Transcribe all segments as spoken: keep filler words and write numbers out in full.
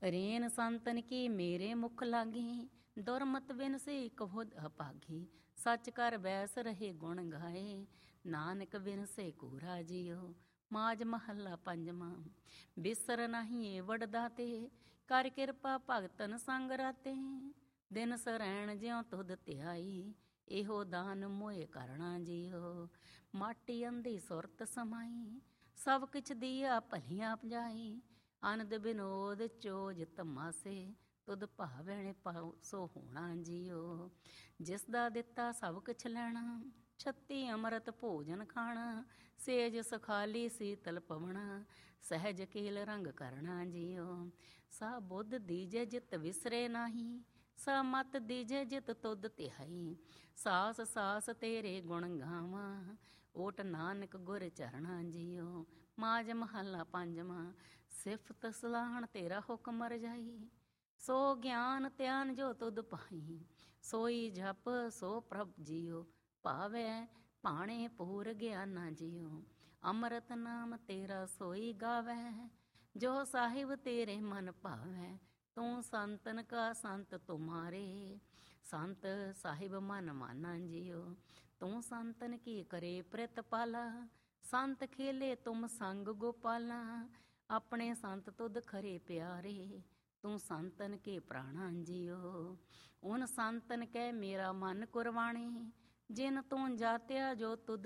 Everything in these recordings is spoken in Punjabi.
ਰੇਨ ਸੰਤਨ ਕੀ ਮੇਰੇ ਮੁਖ ਲਾਗੀ, ਦੁਰਮਤ ਬਿਨ ਸੇ ਕਹੋ ਅਭਾਗੀ। ਸੱਚ ਕਰ ਬੈਸ ਰਹੇ ਗੁਣ ਗਾਏ, ਨਾਨਕ ਬਿਨ ਸੇ ਕੂਰਾ ਜਿਉ। ਮਾਝ ਮਹੱਲਾ ਪੰਜਵਾਂ। ਬਿਸਰ ਨਹੀਂ ਵਡਦਾ ਤੇ, ਕਰ ਕਿਰਪਾ ਭਗਤਨ ਸੰਗ ਰਾਤੇ। ਦਿਨ ਸਰੈਣ ਜਿਉ ਤੁਧ ਧਿਆਈ, ਇਹੋ ਦਾਨ ਮੋਏ ਕਰਣਾ ਜਿਉ। ਮਾਟੀ ਅੰਧੀ ਸੁਰਤ ਸਮਾਈ, ਸਭ ਕਿਛ ਦੀਆ ਭਲੀਆਂ ਪਜਾਈ। ਆਨੰਦ ਬਿਨੋਦ ਚੋਜ ਤਮਾਸੇ, ਤੁਧ ਭਾਵੈਣ ਪਾਉ ਸੋ ਹੋਣਾ ਜਿਉ। ਜਿਸ ਦਾ ਦਿੱਤਾ ਸਭ ਕੁਛ ਲੈਣਾ, ਛੱਤੀ ਅੰਮ੍ਰਿਤ ਭੋਜਨ ਖਾਣਾ। ਸੇਜ ਸਖਾਲੀ ਸੀਤਲ ਪਵਣਾ, ਸਹਿਜ ਕੀਲ ਰੰਗ ਕਰਨਾ ਜਿਉ। ਸਾ ਬੁੱਧ ਦੀਜੇ ਜਿਤ ਵਿਸਰੇ ਨਾਹੀ, ਸਾ ਮਤ ਦੀਜੇ ਜਿਤ ਤੁਧ ਧਿਆਈ। ਸਾਸ ਸਾਸ ਤੇਰੇ ਗੁਣ ਗਾਵਾਂ, ਓਟ ਨਾਨਕ ਗੁਰ ਚਰਣਾ ਜਿਉ। ਮਾਝ ਮਹੱਲਾ ਪੰਜਵਾਂ। ਸਿਫਤ ਸਲਾਹਣ ਤੇਰਾ ਹੁਕਮ ਰਜਾਈ, ਸੋ ਗਿਆਨ ਧਿਆਨ ਜੋ ਤੁਧ ਪਾਈ। ਸੋਈ ਜਪ ਸੋ ਪ੍ਰਭ ਜਿਉ, ਭਾਵੈ ਭਾਣੇ ਪੂਰ ਗਿਆਨਾ ਜਿਉ। ਅੰਮ੍ਰਿਤ ਨਾਮ ਤੇਰਾ ਸੋਈ ਗਾਵੈ, ਜੋ ਸਾਹਿਬ ਤੇਰੇ ਮਨ ਭਾਵੈ। ਤੂੰ ਸੰਤਨ ਕਾ ਸੰਤ ਤੁਮਾਰੇ, ਸੰਤ ਸਾਹਿਬ ਮਨ ਮਾਨਾ ਜਿਉ। ਤੂੰ ਸੰਤਨ ਕੀ ਕਰੇ ਪ੍ਰਿਤਪਾਲਾ, ਸੰਤ ਖੇਲੇ ਤੁਮ ਸੰਗ ਗੋਪਾਲਾ। ਆਪਣੇ ਸੰਤ ਤੁਧ ਖਰੇ ਪਿਆਰੇ, ਤੂੰ ਸੰਤਨ ਕੇ ਪ੍ਰਾਣਾ ਜਿਉ। ਉਨ ਸੰਤਨ ਕੈ ਮੇਰਾ ਮਨ ਕੁਰਬਾਣੇ, ਜਿਨ ਤੂੰ ਜਾਤਿਆ ਜੋ ਤੁਧ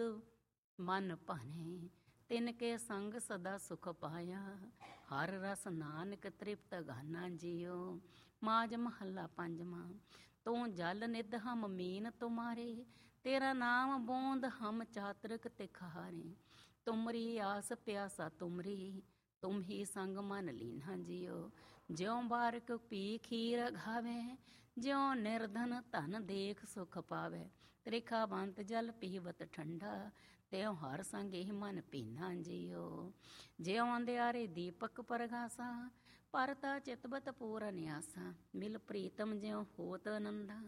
ਮਨ ਭਾਣੇ। ਤਿਨ ਕੇ ਸੰਗ ਸਦਾ ਸੁਖ ਪਾਇਆ, ਹਰ ਰਸ ਨਾਨਕ ਤ੍ਰਿਪਤ ਗਾਨਾ ਜਿਉ। ਮਾਝ ਮਹੱਲਾ ਪੰਜਵਾਂ। ਤੂੰ ਜਲ ਨਿਧ ਹਮ ਮੀਨ ਤੁਮਾਰੇ, ਤੇਰਾ ਨਾਮ ਬੂੰਦ ਹਮ ਚਾਤਰਿਕ ਤਿਖਾਰੇ। ਤੁਮਰੀ ਆਸ ਪਿਆਸਾ ਤੁਮਰੀ, ਤੁਮ ਹੀ ਸੰਗ ਮਨ ਲੀਨਾ ਜਿਉ। ਜਿਉ ਬਾਰਕ ਪੀ ਖੀਰ ਘਾਵੇ, ਜਿਉ ਨਿਰਧਨ ਧਨ ਦੇਖ ਸੁਖ ਪਾਵੇ। ਤ੍ਰਿਖਾ ਬੰਤ ਜਲ ਪੀਵਤ ਠੰਡਾ, ਤਿਉ ਹਰ ਸੰਗ ਹੀ ਮਨ ਪੀਨਾ ਜਿਉ। ਜਿਉ ਅੰਧਿਆਰੇ ਦੀਪਕ ਪਰਗਾਸਾ, ਪਰਤਾ ਚਿਤਬਤ ਪੂਰਨ ਆਸਾ। ਮਿਲ ਪ੍ਰੀਤਮ ਜਿਉ ਹੋਤ ਅਨੰਦਾ,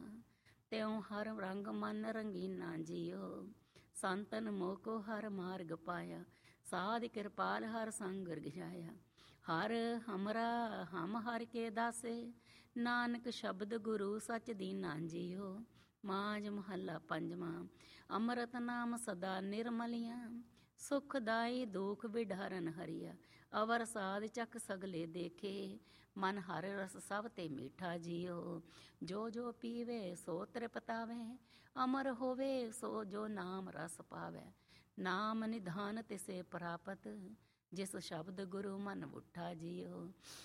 ਤਿਉ ਹਰ ਰੰਗ ਮਨ ਰੰਗੀਨਾ ਜਿਉ। ਸੰਤਨ ਮੋਹ ਕੋ ਹਰ ਮਾਰਗ ਪਾਇਆ, ਸਾਧ ਕਿਰਪਾਲ ਹਰ ਸੰਗ ਰਜਾਇਆ। ਹਰ ਹਮਰਾ ਹਮ ਹਰ ਕੇ ਦਾਸੇ, ਨਾਨਕ ਸ਼ਬਦ ਗੁਰੂ ਸਚ ਦੀਨਾ ਜਿਉ। ਮਾਝ ਮਹੱਲਾ ਪੰਜਵਾਂ। ਅੰਮ੍ਰਿਤ ਨਾਮ ਸਦਾ ਨਿਰਮਲੀਆਂ, ਸੁਖਦਾਈ ਦੁਖ ਬਿਡਾਰਨ ਹਰੀਆ। ਅਵਰ ਸਾਧ ਚੱਕ ਸਗਲੇ ਦੇਖੇ, ਮਨ ਹਰ ਰਸ ਸਭ ਤੇ ਮੀਠਾ ਜਿਉ। ਜੋ ਜੋ ਪੀਵੇ ਸੋ ਤ੍ਰਿਪਤਾਵੇ, ਅਮਰ ਹੋਵੇ ਸੋ ਜੋ ਨਾਮ ਰਸ ਪਾਵੇ। ਨਾਮ ਨਿਧਾਨ ਤਿਸੇ ਪ੍ਰਾਪਤ, ਜਿਸ ਸ਼ਬਦ ਗੁਰੂ ਮਨ ਬੁੱਠਾ ਜਿਉ।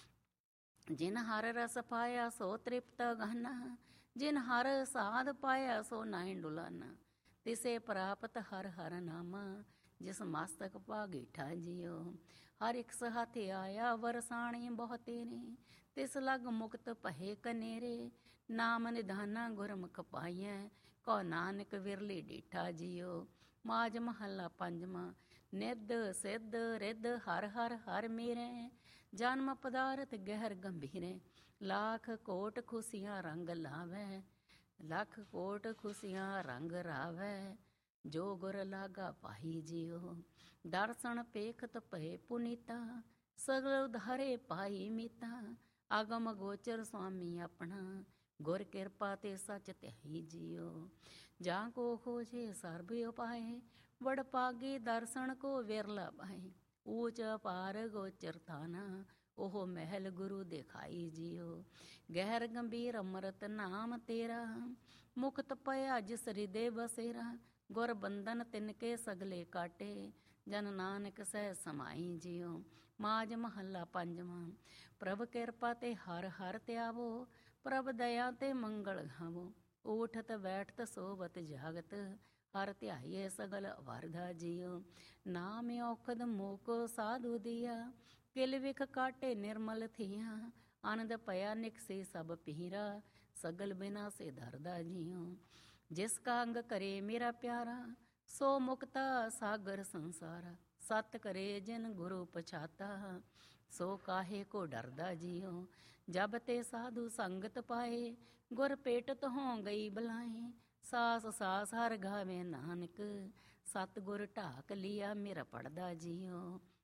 ਜਿਨ ਹਰ ਰਸ ਪਾਇਆ ਸੋ ਤ੍ਰਿਪਤ ਗਾਨਾ, ਜਿਨ ਹਰ ਸਾਧ ਪਾਇਆ ਸੋ ਨਾਹੀ ਡੁਲਾਨਾ। ਤਿਸੇ ਪ੍ਰਾਪਤ ਹਰ ਹਰ ਨਾਮਾ, ਜਿਸ ਮਸਤਕ ਭਾਗੀਠਾ ਜਿਉ। ਹਰ ਇੱਕ ਸਹਾਥੇ ਆਇਆ ਵਰਸਾਣੀ ਬਹੁ ਤੇਰੇ, ਤਿਸ ਲਗ ਮੁਕਤ ਭਏ ਕਨੇਰੇ। ਨਾਮ ਨਿਧਾਨਾ ਗੁਰਮੁਖ ਪਾਈਐ, ਕਉ ਨਾਨਕ ਵਿਰਲੀ ਡੀਠਾ ਜਿਉ। ਮਾਝ ਮਹੱਲਾ ਪੰਜਵਾਂ। ਨਿੱਧ ਸਿੱਧ ਰਿੱਧ ਹਰ ਹਰ ਹਰ ਮੇਰੇ, ਜਨਮ ਪਦਾਰਥ ਗਹਿਰ ਗੰਭੀਰੇ। ਲੱਖ ਕੋਟ ਖੁਸ਼ੀਆਂ ਰੰਗ ਲਾਵੈ, ਲੱਖ ਕੋਟ ਖੁਸ਼ੀਆਂ ਰੰਗ ਰਾਵੈ। ਜੋ ਗੁਰ ਲਾਗਾ ਪਾਈ ਜਿਉ। ਦਰਸ਼ਨ ਪੇਖਤ ਭਏ ਪੁਨੀਤਾ, ਸਗਲ ਉਧਾਰੇ ਪਾਈ ਮੀਤਾ। ਆਗਮ ਗੋਚਰ ਸੁਆਮੀ ਆਪਣਾ, ਗੁਰ ਕਿਰਪਾ ਤੇ ਸਚ ਧਿਆਈ ਜਿਉ। ਜਾਂ ਕੋ ਖੋਜੇ ਸਰਬ ਉਪਾਏ, ਵਡ ਪਾਗੇ ਦਰਸ਼ਨ ਕੋ ਵਿਰਲਾ ਪਾਏ। ਊਚ ਅਪਾਰ ਗੋਚਰ ਥਾਨਾ, ਉਹ ਮਹਿਲ ਗੁਰੂ ਦਿਖਾਈ ਜਿਉ। ਗਹਿਰ ਗੰਭੀਰ ਅੰਮ੍ਰਿਤ ਨਾਮ ਤੇਰਾ, ਮੁਕਤ ਭਇਆ ਜਿਸ ਹਿਰਦੇ ਬਸੇਰਾ। ਗੁਰ ਬੰਧਨ ਤਿਨਕੇ ਸਗਲੇ ਕਾਟੇ, ਜਨ ਨਾਨਕ ਸਹਿ ਸਮਾਈ ਜਿਉ। ਮਾਝ ਮਹੱਲਾ ਪੰਜਵਾਂ। ਪ੍ਰਭ ਕਿਰਪਾ ਤੇ ਹਰ ਹਰ ਧਿਆਵੋ, ਪ੍ਰਭ ਦਇਆ ਤੇ ਮੰਗਲ ਗਾਵੋ। ਊਠਤ ਬੈਠਤ ਸੋਵਤ ਜਾਗਤ, ਹਰ ਧਿਆਈਏ ਸਗਲ ਵਰਧਾ ਜਿਉ। ਨਾਮ ਔਖਦ ਮੋਕੋ ਸਾਧੂ ਦੀਆ, ਕਿਲ ਵਿਖ ਕਾਟੇ ਨਿਰਮਲ ਥੀਆ। ਆਨੰਦ ਭਇਆ ਨਿਕਸੇ ਸਭ ਪੀਰਾ, ਸਗਲ ਬਿਨਾ ਸੇ ਧਰਦਾ ਜਿਉ। ਜਿਸ ਕਾ ਅੰਗ ਕਰੇ ਮੇਰਾ ਪਿਆਰਾ, ਸੋ ਮੁਕਤਾ ਸਾਗਰ ਸੰਸਾਰਾ। ਸਤ ਕਰੇ ਜਿਨ ਗੁਰੂ ਪਛਾਤਾ, ਸੋ ਕਾਹੇ ਕੋ ਡਰਦਾ ਜਿਉ। ਜਬ ਤੇ ਸਾਧੂ ਸੰਗਤ ਪਾਏ, ਗੁਰ ਭੇਟਤ ਹੋਂ ਗਈ ਬਲਾਏ। ਸਾਸ ਸਾਸ ਹਰ ਗਾਵੇ ਨਾਨਕ, ਸਤਿਗੁਰ ਢਾਕ ਲਿਆ ਮੇਰਾ ਪੜਦਾ ਜਿਉ।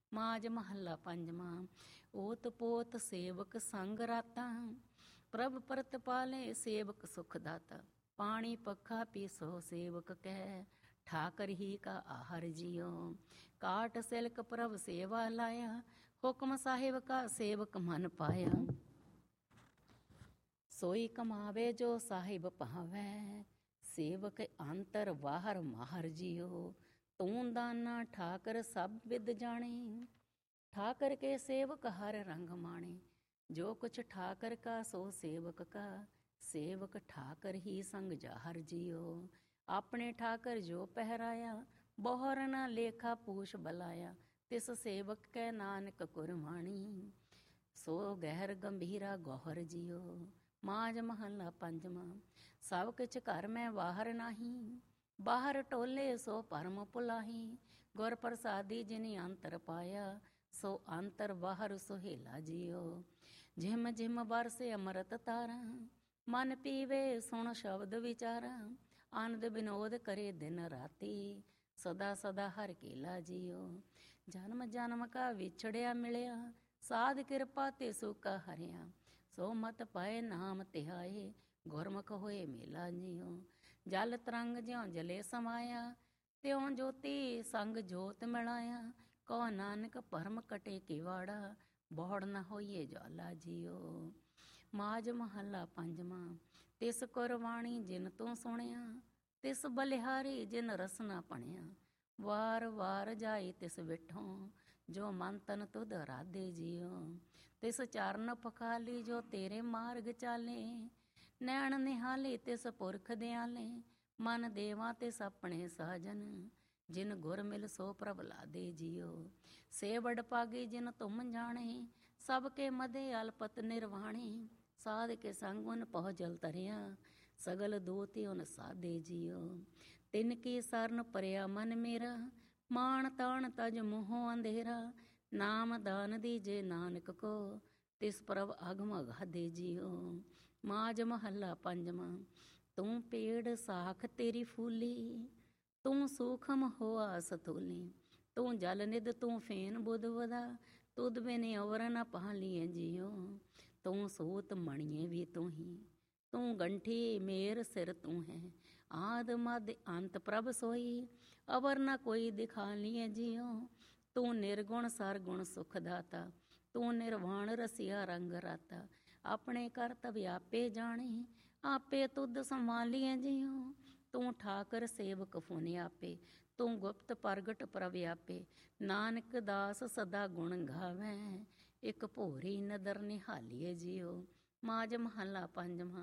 ਮਾਝ ਮਹੱਲਾ ਪੰਜਵਾਂ। ਓਤ ਪੋਤ ਸੇਵਕ ਸੰਗ ਰਾਤਾ, ਪ੍ਰਭ ਪਰਤ ਪਾਲੇ ਸੇਵਕ ਸੁਖ ਦਾਤਾ। ਪਾਣੀ ਪੱਖਾ ਪੀਸੋ ਸੇਵਕ ਕਹਿ, ਠਾਕਰ ਹੀ ਕਾ ਆਹਰ ਜਿਉ। ਕਾਟ ਸਿਲਕ ਪ੍ਰਭ ਸੇਵਾ ਲਾਇਆ, ਹੁਕਮ ਸਾਹਿਬ ਕਾ ਸੇਵਕ ਮਨ ਪਾਇਆ। ਸੋਈ ਕਮਾਵੇ ਜੋ ਸਾਹਿਬ ਭਾਵੈ, ਸੇਵਕ ਅੰਤਰ ਬਾਹਰ ਮਾਹਰ ਜਿਉ। ਤੂੰ ਦਾਨਾ ਠਾਕਰ ਸਭ ਵਿਦ ਜਾਣੇ, ਠਾਕਰ ਕੇ ਸੇਵਕ ਹਰ ਰੰਗ ਮਾਣੇ। ਜੋ ਕੁਛ ਠਾਕਰ ਕਾ ਸੋ ਸੇਵਕ ਕਾ, ਸੇਵਕ ਠਾਕਰ ਹੀ ਸੰਗ ਜਾਹਰ ਜਿਉ। ਆਪਣੇ ਠਾਕਰ ਜੋ ਪਹਿਰਾਇਆ, ਬਹੁਰ ਨਾ ਲੇਖਾ ਪੂਛ ਬਲਾਇਆ। ਤਿਸ ਸੇਵਕ ਕੈ ਨਾਨਕ ਕੁਰਬਾਣੀ, ਸੋ ਗਹਿਰ ਗੰਭੀਰਾ ਗੌਹਰ ਜਿਉ। ਮਾਝ ਮਹੱਲਾ ਪੰਜਵਾਂ। ਸਭ ਕਿਛ ਘਰ ਮੈਂ ਬਾਹਰ ਨਾਹੀਂ, ਬਾਹਰ ਟੋਲੇ ਸੋ ਭਰਮ ਭੁਲਾਹੀ। ਗੁਰ ਪ੍ਰਸਾਦੀ ਜਿਨੀ ਅੰਤਰ ਪਾਇਆ, ਸੋ ਅੰਤਰ ਬਾਹਰ ਸੁਹੇਲਾ ਜਿਉ। ਜਿਮ ਜਿਮ ਬਰਸੇ ਅੰਮ੍ਰਿਤ ਤਾਰਾ, ਮਨ ਪੀਵੇ ਸੁਣ ਸ਼ਬਦ ਵਿਚਾਰਾ। ਆਨੰਦ ਵਿਨੋਦ ਕਰੇ ਦਿਨ ਰਾਤੀ, ਸਦਾ ਸਦਾ ਹਰ ਕੇਲਾ ਜਿਉ। ਜਨਮ ਜਨਮ ਕਾ ਵਿਛੜਿਆ ਮਿਲਿਆ, ਸਾਧ ਕਿਰਪਾ ਤੇ ਸੁਕਾ ਹਰਿਆ। ਸੋ ਮਤ ਪਾਏ ਨਾਮ ਧਿਆਏ, ਗੁਰਮੁਖ ਹੋਏ ਮੇਲਾ ਜਿਉ। ਜਲ ਤਰੰਗ ਜਿਉ ਜਲੇ ਸਮਾਇਆ, ਤਿਉ ਜੋਤੀ ਸੰਗ ਜੋਤ ਮਿਲਾਇਆ। ਕਹੋ ਨਾਨਕ ਭਰਮ ਕਟੇ ਕਿਵਾੜਾ, ਬੋੜ ਨਾ ਹੋਈਏ ਜਵਾਲਾ ਜਿਉ। ਮਾਝ ਮਹੱਲਾ ਪੰਜਵਾਂ। ਤਿਸ ਕੁਰਬਾਣੀ ਜਿਨ ਤੂੰ ਸੁਣਿਆ, ਤਿਸ ਬਲਿਹਾਰੀ ਜਿਨ ਰਸਨਾ ਪਣਿਆ। ਵਾਰ ਵਾਰ ਜਾਈ ਤਿਸ ਵਿਠੋਂ, ਜੋ ਮਨ ਤਨ ਤੁਧ ਰਾਧੇ ਜਿਉ। ਤਿਸ ਚਰਨ ਪਖਾਲੀ ਜੋ ਤੇਰੇ ਮਾਰਗ ਚਾਲੇ, ਨੈਣ ਨਿਹਾਲੇ ਤਿਸ ਪੁਰਖ ਦਿਆਲੇ। ਮਨ ਦੇਵਾ ਤਿਸ ਆਪਣੇ ਸਾਜਨ, ਜਿਨ ਗੁਰ ਮਿਲ ਸੋ ਪ੍ਰਭ ਲਾਦੇ ਜਿਉ। ਸੇ ਵਡ ਪਾਗੀ ਜਿਨ ਤੁਮ ਜਾਣੇ, ਸਭ ਕੇ ਮਦੇ ਅਲਪਤ ਨਿਰਵਾਣੇ। ਸਾਧ ਕੇ ਸੰਗ ਉਨ ਪਹੁ ਤਰਿਆ, ਸਗਲ ਦੂਤਿ ਉਨ ਸਾਧੇ ਜਿਉ। ਤਿਨ ਕੀ ਸਰਨ ਪਰਿਆ ਮਨ ਮੇਰਾ, ਮਾਣ ਤਾਣ ਤਜ ਮੋਹ ਅੰਧੇਰਾ। ਨਾਮ ਦਾਨ ਦੀਜੇ ਨਾਨਕ ਕੋ, ਤਿਸ ਪ੍ਰਭ ਅਗਮ ਅਗਾਧੇ ਜਿਉ। ਮਾਝ ਮਹੱਲਾ ਪੰਜਵਾਂ। ਤੂੰ ਪੇੜ ਸਾਖ ਤੇਰੀ ਫੂਲੀ, ਤੂੰ ਸੂਖਮ ਹੋਆ ਸਤੂਲੀ। ਤੂੰ ਜਲ ਨਿਧ ਤੂੰ ਫੇਨ ਬੁਧ ਵਦਾ, ਤੁਧ ਬਿਨ ਅਵਰ ਨ ਪਾਲੀਏ ਜਿਉ। ਤੂੰ ਸੂਤ ਮਣੀਏ ਵੀ ਤੂੰ ਹੀ, ਤੂੰ ਗੰਠੀ ਮੇਰ ਸਿਰ ਤੂੰ ਹੈ। ਆਦ ਮਦ ਅੰਤ ਪ੍ਰਭ ਸੋਈ, ਅਵਰ ਨ ਕੋਈ ਦਿਖਾ ਲੀਏ ਜਿਉ। ਤੂੰ ਨਿਰਗੁਣ ਸਰਗੁਣ ਸੁਖ ਦਾਤਾ, ਤੂੰ ਨਿਰਵਾਣ ਰਸਿਆ ਰੰਗ ਰਾਤਾ। ਆਪਣੇ ਕਰਤਵ ਆਪੇ ਜਾਣੇ, ਆਪੇ ਤੁਧ ਸੰਭਾਲੀਏ ਜਿਉ। ਤੂੰ ਠਾਕਰ ਸੇਵਕ ਫੁਨ ਆਪੇ, ਤੂੰ ਗੁਪਤ ਪ੍ਰਗਟ ਪ੍ਰਭ ਆਪੇ। ਨਾਨਕ ਦਾਸ ਸਦਾ ਗੁਣ ਗਾਵੈ, ਇੱਕ ਭੋਰੀ ਨਦਰ ਨਿਹਾਲੀਏ ਜਿਉ। ਮਾਝ ਮਹੱਲਾ ਪੰਜਵਾਂ।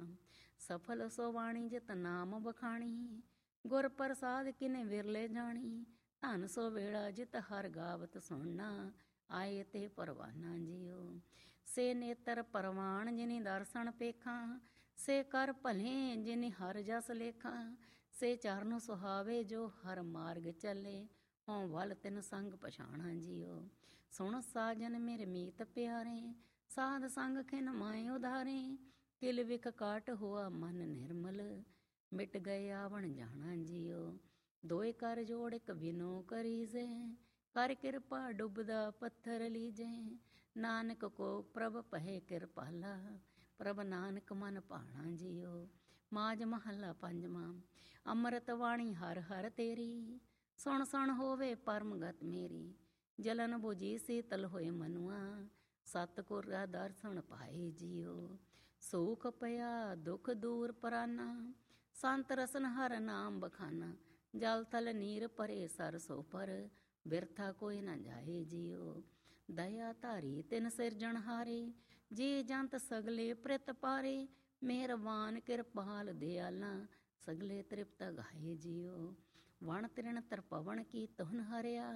ਸਫਲ ਸੋ ਬਾਣੀ ਜਿਤ ਨਾਮ ਬਖਾਣੀ, ਗੁਰ ਪ੍ਰਸਾਦ ਕਿਨੇ ਵਿਰਲੇ ਜਾਣੀ। ਧਨ ਸੋ ਵੇਲਾ ਜਿਤ ਹਰ ਗਾਵਤ ਸੁਣਨਾ, ਆਏ ਤੇ ਪਰਵਾਨਾ ਜਿਉ। ਸੇ ਨੇਤਰ ਪਰਵਾਨ ਜਿਨੀ ਦਰਸ਼ਨ ਪੇਖਾਂ, ਸੇ ਕਰ ਭਲੇ ਜਿਨੀ ਹਰ ਜਸ ਲੇਖਾਂ। ਸੇ ਚਰਨ ਸੁਹਾਵੇ ਜੋ ਹਰ ਮਾਰਗ ਚੱਲੇ, ਹੋਂ ਵਲ ਤਿਨ ਸੰਗ ਪਛਾਣਾ ਜਿਉ। ਸੁਣ ਸਾਜਨ ਮੇਰੇ ਮੀਤ ਪਿਆਰੇ, ਸਾਧ ਸੰਗ ਖਿਨ ਮਾਏ ਉਧਾਰੇ। ਕਿਲ ਵਿਖ ਕਾਟ ਹੋਆ ਮਨ ਨਿਰਮਲ, ਮਿਟ ਗਏ ਆਵਣ ਜਾਣਾ ਜਿਉ। ਦੋਏ ਕਰ ਜੋੜ ਇੱਕ ਬਿਨੋ ਕਰੀਜੇ, ਕਰ ਕਿਰਪਾ ਡੁੱਬਦਾ ਪੱਥਰ ਲੀਜੇ। ਨਾਨਕ ਕੋ ਪ੍ਰਭ ਪਹਿ ਕਿਰਪਾਲਾ, ਪ੍ਰਭ ਨਾਨਕ ਮਨ ਭਾਣਾ ਜਿਉ। ਮਾਝ ਮਹੱਲਾ ਪੰਜਵਾਂ। ਅੰਮ੍ਰਿਤ ਬਾਣੀ ਹਰ ਹਰ ਤੇਰੀ, ਸੁਣ ਸੁਣ ਹੋਵੇ ਪਰਮਗਤ ਮੇਰੀ। ਜਲਨ ਬੁਝੀ ਸੀਤਲ ਹੋਏ ਮਨੁਆ, ਸਤਿਗੁਰ ਦਾ ਦਰਸ਼ਨ ਪਾਏ ਜਿਉ। ਸੁਖ ਪਿਆ ਦੁਖ ਦੂਰ ਪਰਾਨਾ, ਸੰਤ ਰਸਨ ਹਰ ਨਾਮ ਬਖਾਨਾ। ਜਲ ਥਲ ਨੀਰ ਪਰੇ ਸਰਸੋ ਪਰ, ਬਿਰਥਾ ਕੋਈ ਨਾ ਜਾਏ ਜਿਉ। ਦਇਆ ਧਾਰੀ ਤਿਨ ਸਿਰਜਣਹਾਰੇ, ਜੀ ਜੰਤ ਸਗਲੇ ਪ੍ਰਿਤ ਪਾਰੇ। ਮਿਹਰਬਾਨ ਕਿਰਪਾਲ ਦਿਆਲਾ, ਸਗਲੇ ਤ੍ਰਿਪਤ ਗਾਏ ਜਿਉ। ਵਣ ਤ੍ਰਿਣ ਤਰਪਵਨ ਕੀ ਤੁਹਨ ਹਰਿਆ,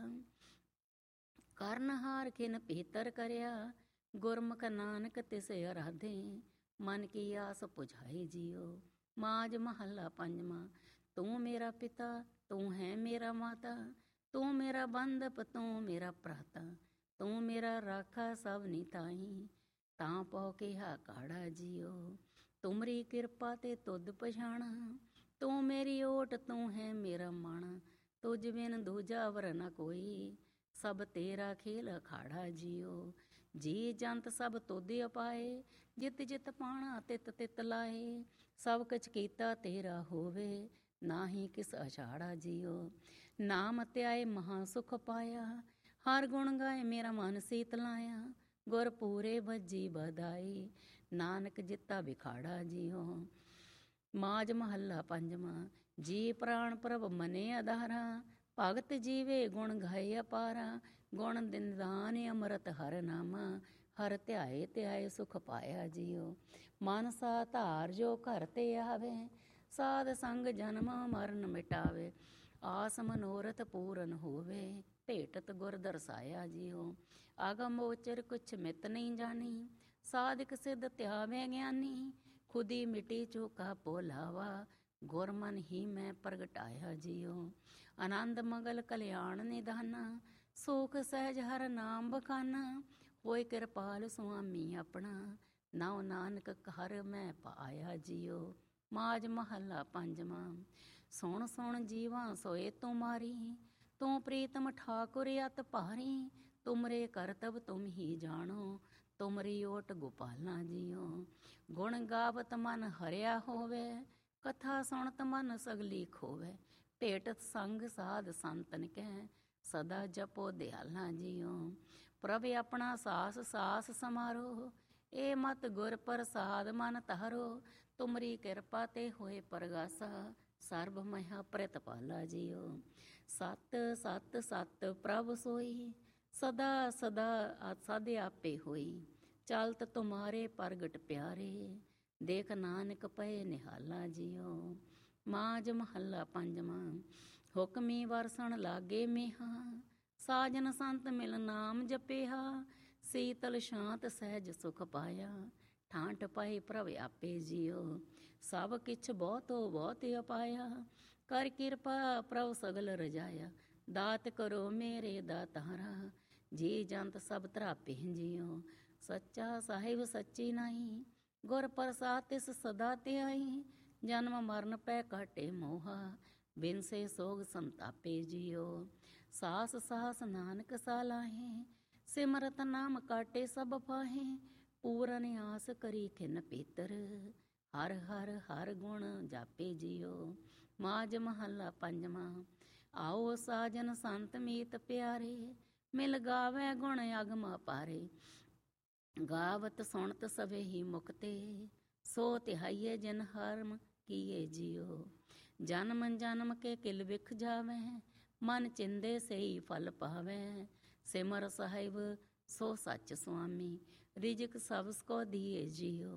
ਕਰਨਹਾਰ ਖਿਨ ਭੀਤਰ ਕਰਿਆ। ਗੁਰਮੁਖ ਨਾਨਕ ਤਿਸ ਅਰਾਧੇ, ਮਨ ਕੀ ਆਸ ਪੁਝਾਏ ਜਿਉ। ਮਾਝ ਮਹੱਲਾ ਪੰਜਵਾਂ। ਤੂੰ ਮੇਰਾ ਪਿਤਾ ਤੂੰ ਹੈ ਮੇਰਾ ਮਾਤਾ, ਤੂੰ ਮੇਰਾ ਬੰਧਪ ਤੂੰ ਮੇਰਾ ਭਰਾਤਾ। ਤੂੰ ਮੇਰਾ ਰਾਖਾ ਸਭ ਨਿਤਾਈ, ਤਾਂ ਪਉ ਕਿਹਾ ਕਾੜਾ ਜਿਉ। ਤੁਮਰੀ ਕਿਰਪਾ ਤੇ ਤੁਧ ਪਛਾਣਾ, ਤੂੰ ਮੇਰੀ ਓਟ ਤੂੰ ਹੈ ਮੇਰਾ ਮਾਣਾ। ਤੁਝ ਬਿਨ ਦੂਜਾ ਵਰ ਨ ਕੋਈ, ਸਭ ਤੇਰਾ ਖੇਲ ਅਖਾੜਾ ਜੀਓ। ਜੀ ਜੰਤ ਸਭ ਤੋਦੇ ਅਪਾਏ, ਜਿਤ ਜਿਤ ਪਾਣਾ ਤਿਤ ਤਿਤ ਲਾਏ। ਸਭ ਕੁਛ ਕੀਤਾ ਤੇਰਾ ਹੋਵੇ, ਨਾਹੀ ਕਿਸ ਅਛਾੜਾ ਜੀਓ। ਨਾਮ ਧਿਆਏ ਮਹਾ ਸੁਖ ਪਾਇਆ, ਹਰ ਗੁਣ ਗਾਏ ਮੇਰਾ ਮਨ ਸੀਤ ਲਾਇਆ। ਗੁਰ ਪੂਰੇ ਬੱਜੀ ਬਧਾਈ, ਨਾਨਕ ਜਿੱਤਾ ਵਿਖਾੜਾ ਜੀਓ। ਮਾਝ ਮਹੱਲਾ ਪੰਜਵਾਂ। ਜੀ ਪ੍ਰਾਣ ਪ੍ਰਭ ਮਨੇ ਆਧਾਰਾ, ਭਗਤ ਜੀਵੇ ਗੁਣ ਗਾਏ ਅਪਾਰਾ। ਗੁਣ ਨਿਦਾਨ ਅੰਮ੍ਰਿਤ ਹਰ ਨਾਮਾ, ਹਰ ਧਿਆਏ ਧਿਆਏ ਸੁਖ ਪਾਇਆ ਜੀਓ। ਮਨ ਸਾ ਧਾਰ ਜੋ ਘਰ ਤੇ ਆਵੇ, ਸਾਧ ਸੰਗ ਜਨਮ ਮਰਨ ਮਿਟਾਵੇ। ਆਸ ਮਨੋਰਥ ਪੂਰਨ ਹੋਵੇ, ਭੇਟਤ ਗੁਰ ਦਰਸਾਇਆ ਜੀਓ। ਆਗਮ ਉਚਰ ਕੁਛ ਮਿਤ ਨਹੀਂ ਜਾਣੀ, ਸਾਧਕ ਸਿੱਧ ਧਿਆਵੇ ਗਿਆਨੀ। ਖੁਦੀ ਮਿਟੀ ਚੋਕਾ ਪੋਲਾਵਾ, ਗੁਰ ਮਨ ਹੀ ਮੈਂ ਪ੍ਰਗਟਾਇਆ ਜੀਓ। ਆਨੰਦ ਮੰਗਲ ਕਲਿਆਣ ਨਿਧਾਨਾ, ਸੋਖ ਸਹਿਜ ਹਰ ਨਾਮ ਬਖਾਨਾ। ਹੋਏ ਕਿਰਪਾਲ ਸੁਆਮੀ ਆਪਣਾ, ਨਾਉ ਨਾਨਕ ਹਰ ਮੈਂ ਪਾਇਆ ਜੀਓ। ਮਾਝ ਮਹੱਲਾ ਪੰਜਵਾਂ। ਸੁਣ ਸੁਣ ਜੀਵਾਂ ਸੋਏ ਤੁਮਾਰੀ, ਤੂੰ ਪ੍ਰੀਤਮ ਠਾਕੁਰ ਅਤ ਭਾਰੀ। ਤੁਮਰੇ ਕਰਤਬ ਤੁਮ ਹੀ ਜਾਣੋ, ਤੁਮਰੀ ਓਟ ਗੋਪਾਲਾ ਜੀਓ। ਗੁਣ ਗਾਵਤ ਮਨ ਹਰਿਆ ਹੋਵੇ, ਕਥਾ ਸੁਣਤ ਮਨ ਸਗਲੀ ਖੋਵੇ। ਭੇਟਤ ਸੰਗ ਸਾਧ ਸੰਤਨ ਕੈ, ਸਦਾ ਜਪੋ ਦਿਆਲਾ ਜੀਓ। ਪ੍ਰਭ ਆਪਣਾ ਸਾਸ ਸਾਸ ਸਮਾਰੋ, ਇਹ ਮਤ ਗੁਰ ਪ੍ਰਸਾਦ ਮਨ ਧਾਰੋ। ਤੁਮਰੀ ਕਿਰਪਾ ਤੇ ਹੋਏ ਪ੍ਰਗਾਸਾ, ਸਰਬ ਮਹਾ ਪ੍ਰਤਪਾਲਾ ਜੀਓ। ਸਤ ਸਤ ਸਤ ਪ੍ਰਭ ਸੋਈ, ਸਦਾ ਸਦਾ ਸਦ ਆਪੇ ਹੋਈ। ਚਲਤ ਤੁਮਾਰੇ ਪ੍ਰਗਟ ਪਿਆਰੇ, ਦੇਖ ਨਾਨਕ ਪਏ ਨਿਹਾਲਾ ਜੀਓ। ਮਾਝ ਮਹੱਲਾ ਪੰਜਵਾਂ। ਹੁਕਮੀ ਵਰਸਣ ਲਾਗੇ ਮੇਹਾ, ਸਾਜਨ ਸੰਤ ਮਿਲ ਨਾਮ ਜਪੇਹਾ। ਸੀਤਲ ਸ਼ਾਂਤ ਸਹਿਜ ਸੁਖ ਪਾਇਆ, ਠਾਂਠ ਪਾਈ ਪ੍ਰਭ ਆਪੇ ਜੀਓ। ਸਭ ਕਿਛ ਬਹੁਤੋ ਬਹੁਤ ਅਪਾਇਆ, ਕਰ ਕਿਰਪਾ ਪ੍ਰਭ ਸਗਲ ਰਜਾਇਆ। ਦਾਤ ਕਰੋ ਮੇਰੇ ਦਾਤਾਰਾ, ਜੀ ਜੰਤ ਸਭ ਧਰਾਪੇ ਜੀਓ। ਸੱਚਾ ਸਾਹਿਬ ਸੱਚੀ ਨਹੀਂ, ਗੁਰ ਪ੍ਰਸਾਦ ਤਿਸ ਸਦਾ ਧਿਆਈ। ਜਨਮ ਮਰਨ ਪੈ ਘਾਟੇ ਮੋਹਾ, ਬਿਨ ਸੇ ਸੋਗ ਸੰਤਾਪੇ ਜੀਓ। ਸਾਸ ਸਾਸ ਨਾਨਕ ਸਾਲਾਹੇ, ਸਿਮਰਤ ਨਾਮ ਕਾਟੇ ਸਭ ਪਾਹੇ। ਪੂਰਨ ਆਸ ਕਰੀ ਖਿਨ ਪੀਤਰ, ਹਰ ਹਰ ਹਰ ਗੁਣ ਜਾਪੇ ਜੀਓ। ਮਾਝ ਮਹੱਲਾ ਪੰਜਵਾਂ। ਆਓ ਸਾਜਨ ਸੰਤ ਮੀਤ ਪਿਆਰੇ, ਮਿਲ ਗਾਵੇ ਗੁਣ ਅਗਮ ਅਪਾਰੇ। ਗਾਵਤ ਸੁਣਤ ਸਭੇ ਹੀ ਮੁਕਤੇ, ਸੋ ਤਿਹਾਈਏ ਜਿਨ ਹਰਮ ਕੀਏ ਜੀਓ। ਜਨਮ ਜਨਮ ਕੇ ਕਿਲ ਵਿਖ ਜਾਵੇ, ਮਨ ਚਿੰਦੇ ਸਈ ਫਲ ਪਾਵੇ। ਸਿਮਰ ਸਾਹਿਬ ਸੋ ਸੱਚ ਸੁਆਮੀ, ਰਿਜਕ ਸਭ ਕੋ ਦੀਏ ਜੀਓ।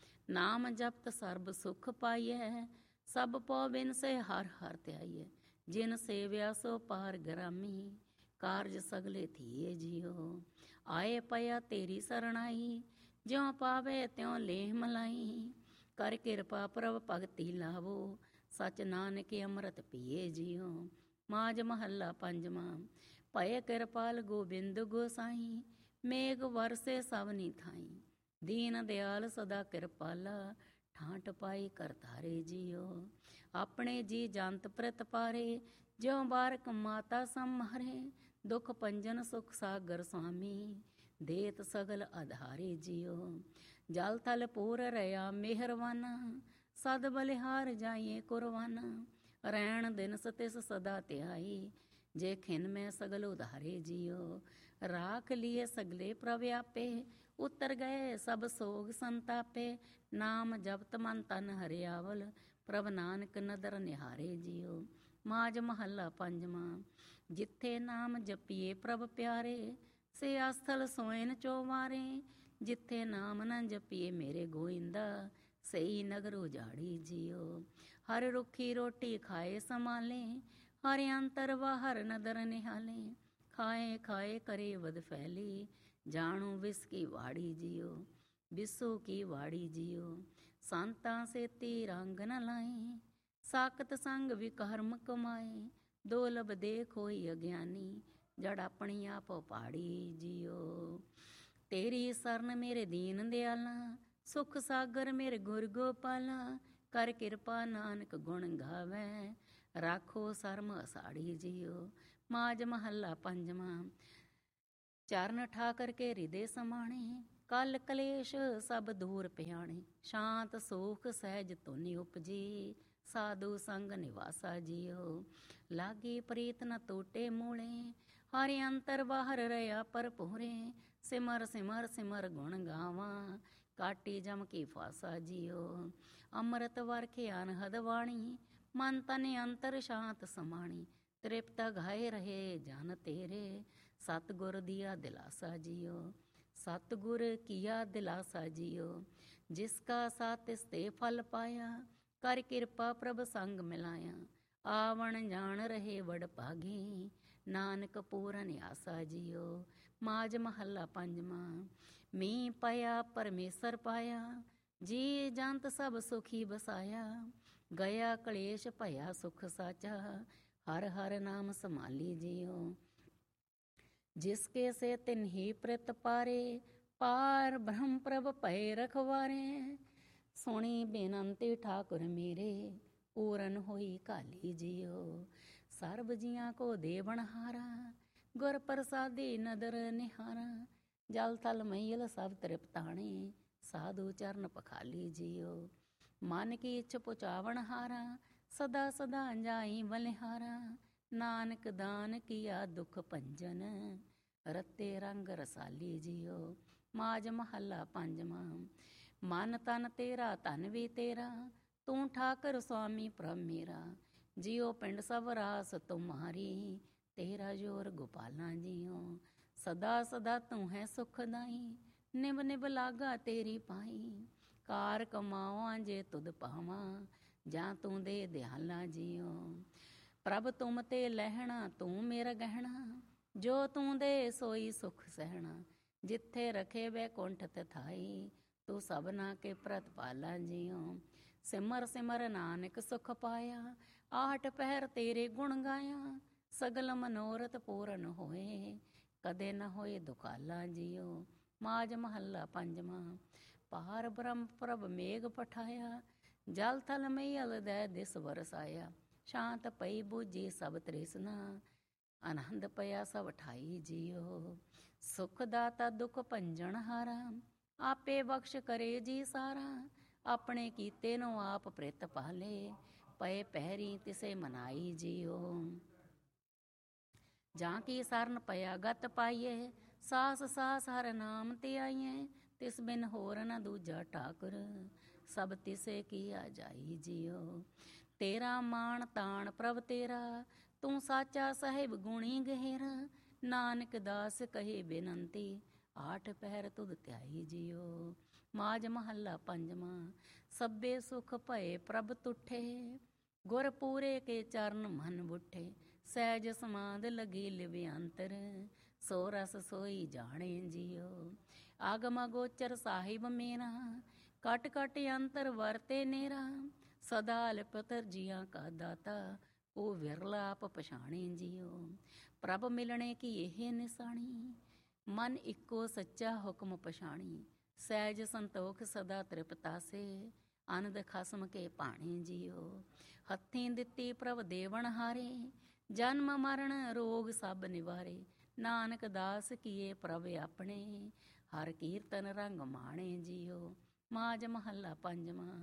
ਨਾਮ ਜਪਤ ਸਰਬ ਸੁਖ ਪਾਈਐ, ਸਭ ਪੋ ਬਿਨ ਸੇ ਹਰ ਹਰ ਧਿਆਈਐ। ਜਿਨ ਸੇਵਿਆ ਸੋ ਪਾਰ ਗ੍ਰਾਮੀ, ਕਾਰਜ ਸਗਲੇ ਥੀਏ ਜੀਓ। ਆਏ ਪਿਆ ਤੇਰੀ ਸਰਣਾਈ, ਜਿਉ ਪਾਵੇ ਤਿਉ ਲੇਹ ਮਲਾਈ। ਕਰ ਕਿਰਪਾ ਪ੍ਰਭ ਭਗਤੀ ਲਾਵੋ, ਸਚ ਨਾਨਕ ਅੰਮ੍ਰਿਤ ਪੀਏ ਜੀਓ। ਮਾਝ ਮਹੱਲਾ ਪੰਜਵਾਂ। ਭਏ ਕਿਰਪਾਲ ਗੋਬਿੰਦ ਗੋਸਾਈ, ਮੇਘ ਵਰਸੇ ਸਭਨੀ ਥਾਈ। ਦੀਨ ਦਿਆਲ ਸਦਾ ਕਿਰਪਾਲਾ, ਠਾਂਠ ਪਾਈ ਕਰਤਾਰੇ ਜੀਓ। ਆਪਣੇ ਜੀ ਜੰਤ ਪ੍ਰਤ ਪਾਰੇ, ਜਿਉ ਬਾਰਕ ਮਾਤਾ ਸੰਹਾਰੇ। ਦੁਖ ਪੰਜਨ ਸੁਖ ਸਾਗਰ ਸੁਆਮੀ, ਦੇਤ ਸਗਲ ਆਧਾਰੇ ਜੀਓ। ਜਲ ਥਲ ਪੂਰ ਰਿਆ ਮਿਹਰਵਾਨਾ, ਸਦ ਬਲਿਹਾਰ ਜਾਈਏ ਕੁਰਬਾਨਾ। ਰਹਿਣ ਦਿਨ ਸਤਿਸ ਸਦਾ ਧਿਆਈ, ਜੇ ਖਿਨ ਮੈਂ ਸਗਲ ਉਧਾਰੇ ਜੀਓ। ਰਾਖ ਲੀਏ ਸਗਲੇ ਪ੍ਰਭ ਆਪੇ, ਉਤਰ ਗਏ ਸਭ ਸੋਗ ਸੰਤਾਪੇ। ਨਾਮ ਜਪਤ ਮਨ ਤਨ ਹਰਿਆਵਲ, ਪ੍ਰਭ ਨਾਨਕ ਨਦਰ ਨਿਹਾਰੇ ਜੀਓ। ਮਾਝ ਮਹੱਲਾ ਪੰਜਵਾਂ। ਜਿੱਥੇ ਨਾਮ ਜਪੀਏ ਪ੍ਰਭ ਪਿਆਰੇ, ਸੇ ਅਸਥਲ ਸੋਇਨ ਚੋਵਾਰੇ। ਜਿੱਥੇ ਨਾਮ ਨ ਜਪੀਏ ਮੇਰੇ ਗੋਇੰਦਾ, ਸਈ ਨਗਰ ਉਜਾੜੀ ਜੀਓ। ਹਰ ਰੁੱਖੀ ਰੋਟੀ ਖਾਏ ਸੰਭਾਲੇ, ਹਰ ਅੰਤਰ ਬਾਹਰ ਨਦਰ ਨਿਹਾਲੇ। ਖਾਏ ਖਾਏ ਕਰੇ ਵਦ ਫੈਲੀ, ਜਾਣੂ ਵਿਸ ਕੀ ਵਾੜੀ ਜੀਓ। ਵਿਸੂ ਕੀ ਵਾੜੀ ਜੀਓ। ਸੰਤਾਂ ਸੇਤੀ ਰੰਗ ਨ ਲਾਈ, ਸਾਕਤ ਸੰਗ ਵਿਕਰਮ ਕਮਾਏ। ਦੋਲਬ ਦੇਖ ਹੋਈ ਅਗਿਆਨੀ, ਜੜ ਆਪਣੀ ਆਪ ਪਾੜੀ ਜੀਓ। ਤੇਰੀ ਸਰਨ ਮੇਰੇ ਦੀਨ ਦਿਆਲਾ, ਸੁਖ ਸਾਗਰ ਮੇਰੇ ਗੁਰ ਗੋਪਾਲਾ। ਕਰ ਕਿਰਪਾ ਨਾਨਕ ਗੁਣ ਗਾਵੇ, ਰਾਖੋ ਸਰਮ ਅਸਾੜੀ ਜੀਓ। ਮਾਜ ਮਹੱਲਾ ਪੰਜਵਾਂ। ਚਰਨ ਠਾਕਰ ਕੇ ਹਿਰਦੇ ਸਮਾਣੇ, ਕਲ ਕਲੇਸ਼ ਸਭ ਦੂਰ ਭਿਆਣੇ। ਸ਼ਾਂਤ ਸੂਖ ਸਹਿਜ ਧੁਨੀ ਉਪਜੀ, ਸਾਧੂ ਸੰਗ ਨਿਵਾਸਾ ਜੀਓ। ਲਾਗੀ ਪ੍ਰੀਤ ਨ ਟੂਟੇ ਮੂਲੇ, ਹਰਿ ਅੰਤਰ ਬਾਹਰ ਰਿਆ ਭਰਪੂਰੇ। ਸਿਮਰ ਸਿਮਰ ਸਿਮਰ ਗੁਣ ਗਾਵਾਂ, ਕਾਟੀ ਜਮ ਕੀ ਫਾਸਾ ਜੀਓ। ਅੰਮ੍ਰਿਤ ਵਰਖੇ ਅਨਹਦ ਬਾਣੀ, ਮਨ ਤਨ ਅੰਤਰ ਸ਼ਾਂਤ ਸਮਾਣੀ। ਤ੍ਰਿਪਤ ਘਾਏ ਰਹੇ ਜਨ ਤੇਰੇ, ਸਤਿਗੁਰ ਦੀਆ ਦਿਲਾਸਾ ਜੀਓ। ਸਤਿਗੁਰ ਕੀਆ ਦਿਲਾਸਾ ਜੀਓ। ਜਿਸ ਕਾ ਸਾਥ ਤਿਸ ਤੇ ਫਲ ਪਾਇਆ, ਕਰ ਕਿਰਪਾ ਪ੍ਰਭ ਸੰਗ ਮਿਲਾਇਆ। ਆਵਣ ਜਾਣ ਰਹੇ ਵਡ ਭਾਗੀ, ਨਾਨਕ ਪੂਰਨ ਆਸਾ ਜੀਓ। ਮਾਜ ਮਹੱਲਾ ਪੰਜਵਾਂ। ਮੀਂਹ ਪਾਇਆ ਪਰਮੇਸ਼ਰ ਪਾਇਆ, ਜੀ ਜੰਤ ਸਭ ਸੁਖੀ ਬਸਾਇਆ। ਗਿਆ ਕਲੇਸ਼ ਭਇਆ ਸੁਖ ਸਾਚਾ, ਹਰ ਹਰ ਨਾਮ ਸੰਭਾਲੀ ਜੀਓ। ਜਿਸ ਕੇ ਸੇ ਤਿਨਹੀ ਪ੍ਰਿਤ ਪਾਰੇ, ਪਾਰ ਬ੍ਰਹਮ ਪ੍ਰਭ ਭਏ ਰਖਵਾਰੇ। ਸੁਣੀ ਬੇਨੰਤੀ ਠਾਕੁਰ ਮੇਰੇ, ਪੂਰਨ ਹੋਈ ਕਾਲੀ ਜੀਓ। ਸਰਬ ਜੀਆਂ ਕੋ ਦੇਵਨਹਾਰਾ, ਗੁਰ ਪ੍ਰਸਾਦੀ ਨਦਰ ਨਿਹਾਰਾ। ਜਲ ਥਲ ਮਈਲ ਸਭ ਤ੍ਰਿਪਤਾਣੇ, ਸਾਧੂ ਚਰਨ ਪਖਾਲੀ ਜੀਓ। ਮਨ ਕੀ ਇੱਛ ਪੁਚਾਵਣ ਹਾਰਾ, ਸਦਾ ਸਦਾ ਜਾਈ ਬਲਿਹਾਰਾ। ਨਾਨਕ ਦਾਨ ਕੀਆ ਦੁਖ ਭੰਜਨ, ਰਤੇ ਰੰਗ ਰਸਾਲੀ ਜੀਓ। ਮਾਜ ਮਹੱਲਾ ਪੰਜਵਾਂ। ਮਨ ਤਨ ਤੇਰਾ ਧਨ ਵੀ ਤੇਰਾ, ਤੂੰ ਠਾਕਰ ਸੁਆਮੀ ਪ੍ਰਭ ਮੇਰਾ। ਜੀਓ ਪਿੰਡ ਸਭ ਰਾਸ ਤੁਮਾਰੀ, ਤੇਰਾ ਜੋਰ ਗੋਪਾਲਾਂ ਜੀਓ। ਸਦਾ ਸਦਾ ਤੂੰ ਹੈ ਸੁਖਦਾਈ, ਨਿਭ ਨਿਭ ਲਾਗਾ ਤੇਰੀ ਪਾਈ। ਕਾਰ ਕਮਾਵਾਂ ਜੇ ਤੁਧ ਪਾਵਾਂ, ਜਾਂ ਤੂੰ ਦੇ ਦਿਆਲਾ ਜੀਓ। ਪ੍ਰਭ ਤੁਮ ਤੇ ਲਹਿਣਾ ਤੂੰ ਮੇਰਾ ਗਹਿਣਾ, ਜੋ ਤੂੰ ਦੇ ਸੋਈ ਸੁਖ ਸਹਿਣਾ। ਜਿੱਥੇ ਰਖੇ ਵੈਕੁੰਠ ਤਥਾਈ, ਤੂੰ ਸਭਨਾ ਕੇ ਪ੍ਰਤਪਾਲਾ ਜੀਓ। ਸਿਮਰ ਸਿਮਰ ਨਾਨਕ ਸੁਖ ਪਾਇਆ, ਆਠ ਪਹਿਰ ਤੇਰੇ ਗੁਣ ਗਾਇਆ। ਸਗਲ ਮਨੋਰਥ ਪੂਰਨ ਹੋਏ, ਕਦੇ ਨ ਹੋਏ ਦੁਖਾਲਾ ਜੀਓ। ਮਾਜ ਮਹੱਲਾ ਪੰਜਵਾਂ। ਪਾਰ ਬ੍ਰਹਮ ਪ੍ਰਭ ਮੇਘ ਪਠਾਇਆ, ਜਲ ਥਲ ਮਈਲ ਦੈ ਦਿਸ ਵਰਸਾਇਆ। ਸ਼ਾਂਤ ਪਈ ਬੂਝੀ ਸਭ ਤ੍ਰਿਸ਼ਨਾ, ਆਨੰਦ ਪਿਆ ਸਭ ਠਾਈ ਜੀਓ। ਸੁਖ ਦਾਤਾ ਦੁਖ ਭੰਜਨ ਹਾਰਾ, ਆਪੇ ਬਖਸ਼ ਕਰੇ ਜੀ ਸਾਰਾ। ਆਪਣੇ ਕੀਤੇ ਨੂੰ ਆਪ ਪ੍ਰਿਤ ਪਾਲੇ, ਪਏ ਪਹਿਰੀ ਤਿਸੇ ਮਨਾਈ ਜੀਓ। ਜਾਂ ਕੀ ਸਰਨ ਪਿਆ ਗਤ ਪਾਈਏ, ਸਾਸ ਸਾਸ ਹਰ ਨਾਮ ਤੇ ਆਈਏ। ਤਿਸ ਬਿਨ ਹੋਰ ਨ ਦੂਜਾ ਠਾਕੁਰ, ਸਭ ਤਿਸੇ ਕੀਆ ਜਾਈ ਜੀਓ। ਤੇਰਾ ਮਾਣ ਤਾਣ ਪ੍ਰਭ ਤੇਰਾ, ਤੂੰ ਸਾਚਾ ਸਾਹਿਬ ਗੁਣੀ ਗਹਿਰਾ। ਨਾਨਕ ਦਾਸ ਕਹੇ ਬੇਨੰਤੀ, ਆਠ ਪਹਿਰ ਤੁਧ ਧਿਆਈ ਜੀਓ। ਮਾਜ ਮਹੱਲਾ ਪੰਜਵਾਂ। ਸਭੇ ਸੁਖ ਭਏ ਪ੍ਰਭ ਤੁਠੇ, ਗੁਰ ਪੂਰੇ ਕੇ ਚਰਨ ਮਨ ਬੁੱਠੇ। ਸਹਿਜ ਸਮਾਧ ਲਗੀ ਲਿਵ ਅੰਤਰ, ਸੋ ਰਸ ਸੋਈ ਜਾਣੇ ਜੀਓ। ਆਗਮ ਗੋਚਰ ਸਾਹਿਬ ਮੇਰਾ, ਕਟ ਕਟ ਅੰਤਰ ਵਰਤੇ ਨੇਰਾ। ਸਦਾ ਲਿਪਤਰ ਜੀਆਂ ਕਾ ਦਾਤਾ, ਉਹ ਵਿਰਲਾ ਆਪ ਪਛਾਣੇ ਜੀਓ। ਪ੍ਰਭ ਮਿਲਣੇ ਕੀ ਇਹ ਨਿਸ਼ਾਨੀ, ਮਨ ਇੱਕੋ ਸੱਚਾ ਹੁਕਮ ਪਛਾਣੀ। ਸਹਿਜ ਸੰਤੋਖ ਸਦਾ ਤ੍ਰਿਪਤਾਸੇ, ਆਨੰਦ ਖਸਮ ਕੇ ਭਾਣੇ ਜੀਓ। ਹੱਥੀਂ ਦਿੱਤੀ ਪ੍ਰਭ ਦੇਵਨ ਹਾਰੇ, ਜਨਮ ਮਰਨ ਰੋਗ ਸਭ ਨਿਵਾਰੇ। ਨਾਨਕ ਦਾਸ ਕੀਏ ਪ੍ਰਭ ਆਪਣੇ, ਹਰ ਕੀਰਤਨ ਰੰਗ ਮਾਣੇ ਜੀਓ। ਮਾਜ ਮਹੱਲਾ ਪੰਜਵਾਂ।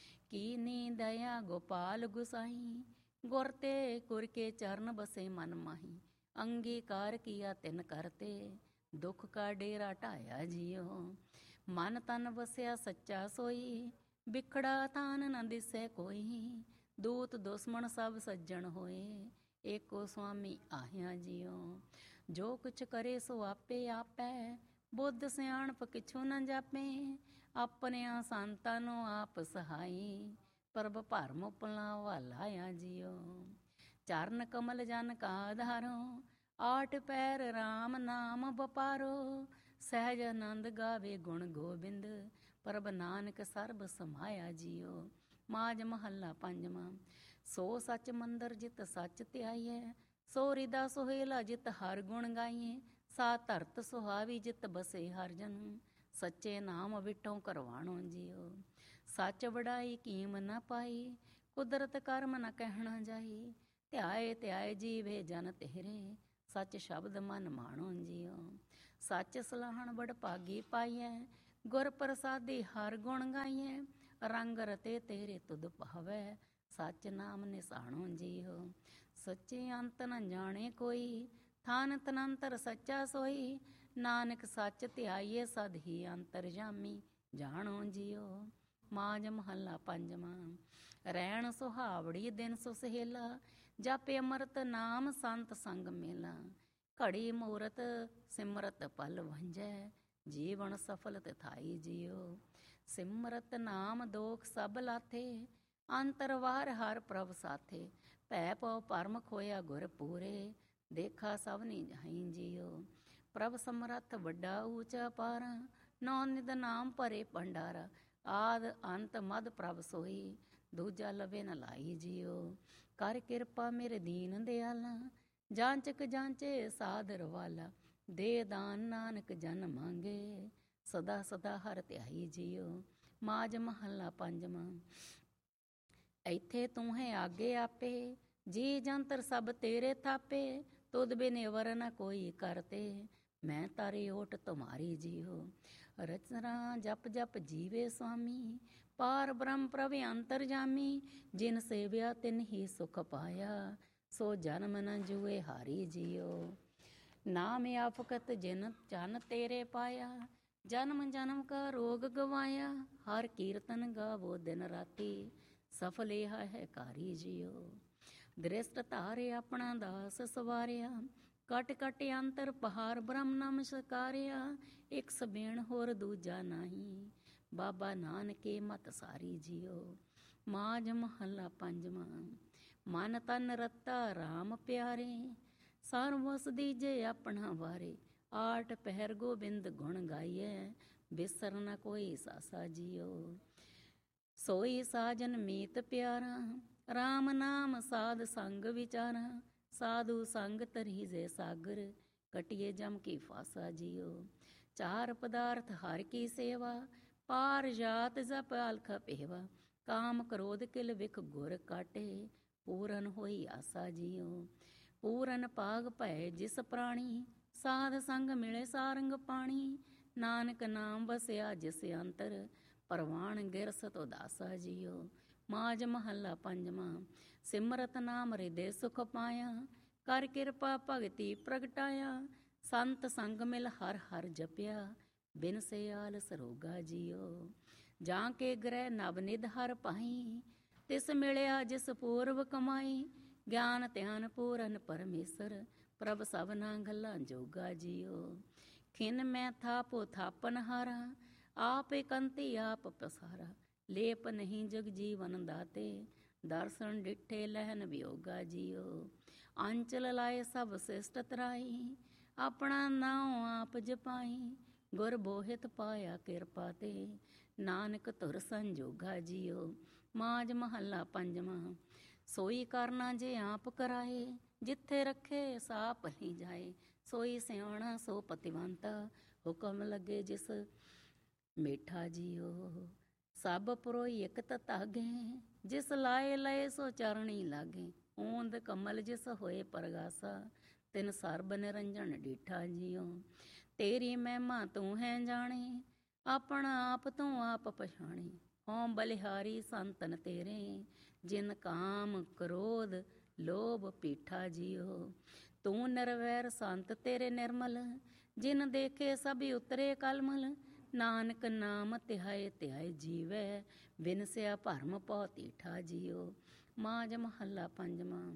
ਕੀਨੀ ਦਇਆ ਗੋਪਾਲ ਗੁਸਾਈ, ਗੁਰ ਤੇ ਗੁਰ ਕੇ ਚਰਨ ਬਸੇ ਮਨ ਮਾਹੀ। ਅੰਗੀਕਾਰ ਕੀਆ ਤਿਨ ਕਰਤੇ, ਦੁਖ ਕਾ ਡੇਰਾ ਢਾਇਆ ਜੀਓ। ਮਨ ਤਨ ਵਸਿਆ ਸੱਚਾ ਸੋਈ, ਬਿਖੜਾ ਤਾਨ ਨ ਦਿਸੈ ਕੋਈ। ਦੂਤ ਦੁਸ਼ਮਣ ਸਭ ਸੱਜਣ ਹੋਏ, ਏਕੋ ਸੁਆਮੀ ਆਹਿਆ ਜੀਓ। ਜੋ ਕੁਛ ਕਰੇ ਸੋ ਆਪੇ ਆਪੈ, ਬੁੱਧ ਸਿਆਣਪ ਕਿਛੁ ਨ ਜਾਪੇ। ਆਪਣਿਆਂ ਸੰਤਾਂ ਨੂੰ ਆਪ ਸਹਾਈ, ਪ੍ਰਭ ਭਰਮ ਭੁਲਾਵਾ ਲਾਇਆ ਜੀਓ। ਚਰਨ ਕਮਲ ਜਨ ਕਾ ਆਧਾਰੋ, ਆਠ ਪੈਰ ਰਾਮ ਨਾਮ ਵਪਾਰੋ। ਸਹਿਜ ਆਨੰਦ ਗਾਵੇ ਗੁਣ ਗੋਬਿੰਦ, ਪ੍ਰਭ ਨਾਨਕ ਸਰਬ ਸਮਾਇਆ ਜੀਓ। ਮਾਜ ਮਹੱਲਾ ਪੰਜਵਾਂ। ਸੋ ਸੱਚ ਮੰਦਰ ਜਿਤ ਸੱਚ ਧਿਆਈਐ, ਸੋ ਰਿਦਾ ਸੁਹੇਲਾ ਜਿਤ ਹਰ ਗੁਣ ਗਾਈਏ। ਸਾ ਧਰਤ ਸੁਹਾਵੀ ਜਿਤ ਬਸੇ ਹਰ ਜਨ, ਸੱਚੇ ਨਾਮ ਵਿਟੋਂ ਕਰਵਾਣੋ ਜੀਓ। ਸੱਚ ਵਡਾਈ ਕੀਮ ਨ ਪਾਈ, ਕੁਦਰਤ ਕਰਮ ਨ ਕਹਿਣਾ ਜਾਈ। ਧਿਆਏ ਧਿਆਏ ਜੀਵੇ ਜਨ ਤੇਰੇ, ਸੱਚ ਸ਼ਬਦ ਮਨ ਮਾਣੋ ਜਿਉ। ਸੱਚ ਸਲਾਹਣ ਬੜ ਭਾਗੀ ਪਾਈਐ, ਗੁਰ ਪ੍ਰਸਾਦੀ ਹਰ ਗੁਣ ਗਾਈਐ। ਰੰਗ ਰਤੇ ਤੇਰੇ ਤੁਧ ਭਾਵੈ, ਸੱਚ ਨਾਮ ਨਿਸਾਣੋ ਜਿਉ। ਸੱਚੇ ਅੰਤ ਨ ਜਾਣੇ ਕੋਈ, ਥਾਨ ਤਨੰਤਰ ਸੱਚਾ ਸੋਈ। ਨਾਨਕ ਸੱਚ ਧਿਆਈਏ ਸਦ ਹੀ ਅੰਤਰਜਾਮੀ, ਜਾਣੋ ਜਿਉ। ਮਾਝ ਮਹੱਲਾ ਪੰਜਵਾਂ। ਰਹਿਣ ਸੁਹਾਵੜੀ ਦਿਨ ਸੁਸਹੇਲਾ, ਜਪ ਅੰਮ੍ਰਿਤ ਨਾਮ ਸੰਤ ਸੰਗ ਮੇਲਾ। ਘੜੀ ਮੂਰਤ ਸਿਮਰਤ ਪਲ ਵੰਜੈ, ਜੀਵਨ ਸਫਲ ਤਿਥਾਈ ਜਿਉ। ਸਿਮਰਤ ਨਾਮ ਦੋਖ ਸਭ ਲਾਥੇ, ਅੰਤਰਵਾਰ ਹਰ ਪ੍ਰਭ ਸਾਥੇ। ਭੈ ਪਉ ਭਰਮ ਖੋਇਆ ਗੁਰ ਪੂਰੇ, ਦੇਖਾ ਸਭ ਨੀ ਜਾਈ ਜਿਉ। ਪ੍ਰਭ ਸਮਰੱਥ ਵੱਡਾ ਊਚਾ ਪਾਰਾ, ਨੌ ਨਿਧ ਨਾਮ ਭਰੇ ਭੰਡਾਰਾ। ਆਦ ਅੰਤ ਮਦ ਪ੍ਰਭ ਸੋਈ, ਦੂਜਾ ਲਵੇ ਨ ਲਾਈ ਜਿਉ। ਕਰ ਕਿਰਪਾ ਮੇਰੇ ਦੀਨ ਦਿਆਲਾ, ਜਾਂਚਕ ਜਾਂਚੇ ਸਾਦਰ ਵਾਲਾ। ਦੇ ਦਾਨ ਨਾਨਕ ਜਨ ਮੰਗੇ, ਸਦਾ ਸਦਾ ਹਰ ਧਿਆਈ ਜਿਉ। ਮਾਝ ਮਹੱਲਾ ਪੰਜਵਾਂ। ਇੱਥੇ ਤੂੰ ਹੈ ਆਗੇ ਆਪੇ, ਜੀ ਜੰਤਰ ਸਭ ਤੇਰੇ ਥਾਪੇ। ਤੁਧ ਬਿਨ ਵਰ ਨ ਕੋਈ ਕਰਤੇ, ਮੈਂ ਤਾਰੀ ਓਟ ਤੁਮਾਰੀ ਜਿਉ। ਰਚਨਾ ਜਪ ਜਪ ਜੀਵੇ ਸੁਆਮੀ, ਪਾਰ ਬ੍ਰਹਮ ਪ੍ਰਭ ਅੰਤਰਜਾਮੀ। ਜਿਨ ਸੇਵਿਆ ਤਿਨ ਹੀ ਸੁਖ ਪਾਇਆ, ਸੋ ਜਨਮ ਨ ਜੂਏ ਹਾਰੀ ਜਿਉ। ਨਾਮ ਆਫਕਤ ਜਿਨ ਚਨ ਤੇਰੇ ਪਾਇਆ, ਜਨਮ ਜਨਮ ਕਾ ਰੋਗ ਗਵਾਇਆ। ਹਰ ਕੀਰਤਨ ਗਾਵੋ ਦਿਨ ਰਾਤੀ, ਸਫਲ ਇਹ ਹੈ ਕਾਰੀ ਜਿਉ। ਦ੍ਰਿਸ਼ਟ ਧਾਰੇ ਆਪਣਾ ਦਾਸ ਸਵਾਰਿਆ, ਕਟ ਕਟ ਅੰਤਰ ਪਹਾਰ ਬ੍ਰਹਮ ਨਾਮ ਸਕਾਰਿਆ। ਇੱਕ ਸਬੇਣ ਹੋਰ ਦੂਜਾ ਨਹੀਂ, ਬਾਬਾ ਨਾਨਕੇ ਮਤ ਸਾਰੀ ਜਿਉ। ਮਾਝ ਮਹੱਲਾ ਪੰਜਵਾਂ। ਮਨ ਤਨ ਰਤਾ ਰਾਮ ਪਿਆਰੇ, ਸਰਵਸ ਦੀਜੇ ਆਪਣਾ ਵਾਰੇ। ਆਠ ਪਹਿਰ ਗੋਬਿੰਦ ਗੁਣ ਗਾਈਐ, ਬਿਸਰ ਨ ਕੋਈ ਸਾਸਾ ਜਿਉ। ਸੋਈ ਸਾਜਨ ਮੀਤ ਪਿਆਰਾ, ਰਾਮ ਨਾਮ ਸਾਧ ਸੰਗ ਵਿਚਾਰਾ। ਸਾਧੂ ਸੰਗ ਤਰੀਜੇ ਸਾਗਰ, ਕਟਿਏ ਜਮ ਕੀ ਫਾਸਾ ਜਿਉ। ਚਾਰ ਪਦਾਰਥ ਹਰ ਕੀ ਸੇਵਾ, ਪਾਰ ਜਾਤ ਜਪ ਅਲਖ ਪੇਵਾ। ਕਾਮ ਕ੍ਰੋਧ ਕਿਲ ਵਿਖ ਗੁਰ ਕਾਟੇ, ਪੂਰਨ ਹੋਈ ਆਸਾ ਜਿਉ। ਪੂਰਨ ਭਾਗ ਭੈ ਜਿਸ ਪ੍ਰਾਣੀ, ਸਾਧ ਸੰਗ ਮਿਲੇ ਸਾਰੰਗ ਪਾਣੀ। ਨਾਨਕ ਨਾਮ ਵਸਿਆ ਜਿਸ ਅੰਤਰ, ਪਰਵਾਣ ਗਿਰਸਤ ਉਦਾਸਾ ਜਿਉ। ਮਾਝ ਮਹੱਲਾ ਪੰਜਵਾਂ। ਸਿਮਰਤ ਨਾਮ ਹਿਰਦੇ ਸੁਖ ਪਾਇਆ, ਕਰ ਕਿਰਪਾ ਭਗਤੀ ਪ੍ਰਗਟਾਇਆ। ਸੰਤ ਸੰਗ ਮਿਲ ਹਰ ਹਰ ਜਪਿਆ, ਬਿਨ ਸਿਆਲ ਸਰੋਗਾ ਜਿਉ। ਜਾਂ ਕੇ ਗ੍ਰਹਿ ਨਵ ਨਿਧ ਹਰ ਪਾਈ, ਤਿਸ ਮਿਲਿਆ ਜਿਸ ਪੂਰਵ ਕਮਾਈ। ਗਿਆਨ ਧਿਆਨ ਪੂਰਨ ਪਰਮੇਸ਼ਰ, ਪ੍ਰਭ ਸਭਨਾ ਗੱਲਾਂ ਜੋਗਾ ਜਿਉ। ਖਿਨ ਮੈਂ ਥਾਪੋ ਥਾਪਨ ਹਾਰਾ, ਆਪ ਇਕੰਤੀ ਆਪ ਪਸਾਰਾ। ਲੇਪ ਨਹੀਂ ਜਗ ਜੀਵਨ ਦਾਤੇ, ਦਰਸ਼ਨ ਡਿਠੇ ਲਹਿਨ ਵਿਯੋਗਾ ਜਿਉ। ਅੰਚਲ ਲਾਏ ਸਭ ਸਿਸ਼ਟ ਤਰਾਈ, ਆਪਣਾ ਨਾਉ ਆਪ ਜਪਾਈ। ਗੁਰ ਬੋਹਿਤ ਪਾਇਆ ਕਿਰਪਾ ਤੇ, ਨਾਨਕ ਧੁਰ ਸੰਜੋਗਾ ਜਿਉ। ਮਾਝ ਮਹੱਲਾ ਪੰਜਵਾਂ। ਸੋਈ ਕਰਨਾ ਜੇ ਆਪ ਕਰਾਏ, ਜਿੱਥੇ ਰੱਖੇ ਸਾ ਭਲੀ ਜਾਏ। ਸੋਈ ਸਿਆਣਾ ਸੋ ਪਤਿਵੰਤਾ, ਹੁਕਮ ਲੱਗੇ ਜਿਸ ਮੇਠਾ ਜਿਉ। ਸਭ ਪੁਰੋਈ ਇਕ ਤਤਾਗੇ, ਜਿਸ ਲਾਏ ਲਏ ਸੋ ਚਰਣੀ ਲਾਗੇ। ਓਂਦ ਕਮਲ ਜਿਸ ਹੋਏ ਪਰਗਾਸਾ, ਤਿਨ ਸਰਬ ਨਿਰੰਜਨ ਡੀਠਾ ਜਿਉ। ਤੇਰੀ ਮਹਿਮਾ ਤੂੰ ਹੈ ਜਾਣੇ, ਆਪਣਾ ਆਪ ਤੂੰ ਆਪ ਪਛਾਣੇ। ਹੋਂ ਬਲਿਹਾਰੀ ਸੰਤਨ ਤੇਰੇ, ਜਿਨ ਕਾਮ ਕ੍ਰੋਧ ਲੋਭ ਪੀਠਾ ਜਿਉ। ਤੂੰ ਨਿਰਵੈਰ ਸੰਤ ਤੇਰੇ ਨਿਰਮਲ, ਜਿਨ ਦੇਖੇ ਸਭ ਉਤਰੇ ਕਲਮਲ। ਨਾਨਕ ਨਾਮ ਧਿਆਏ ਧਿਆਏ ਜੀਵੈ, ਬਿਨਸਿਆ ਭਰਮ ਪਉ ਤੀਠਾ ਜਿਉ। ਮਾਝ ਮਹੱਲਾ ਪੰਜਵਾਂ।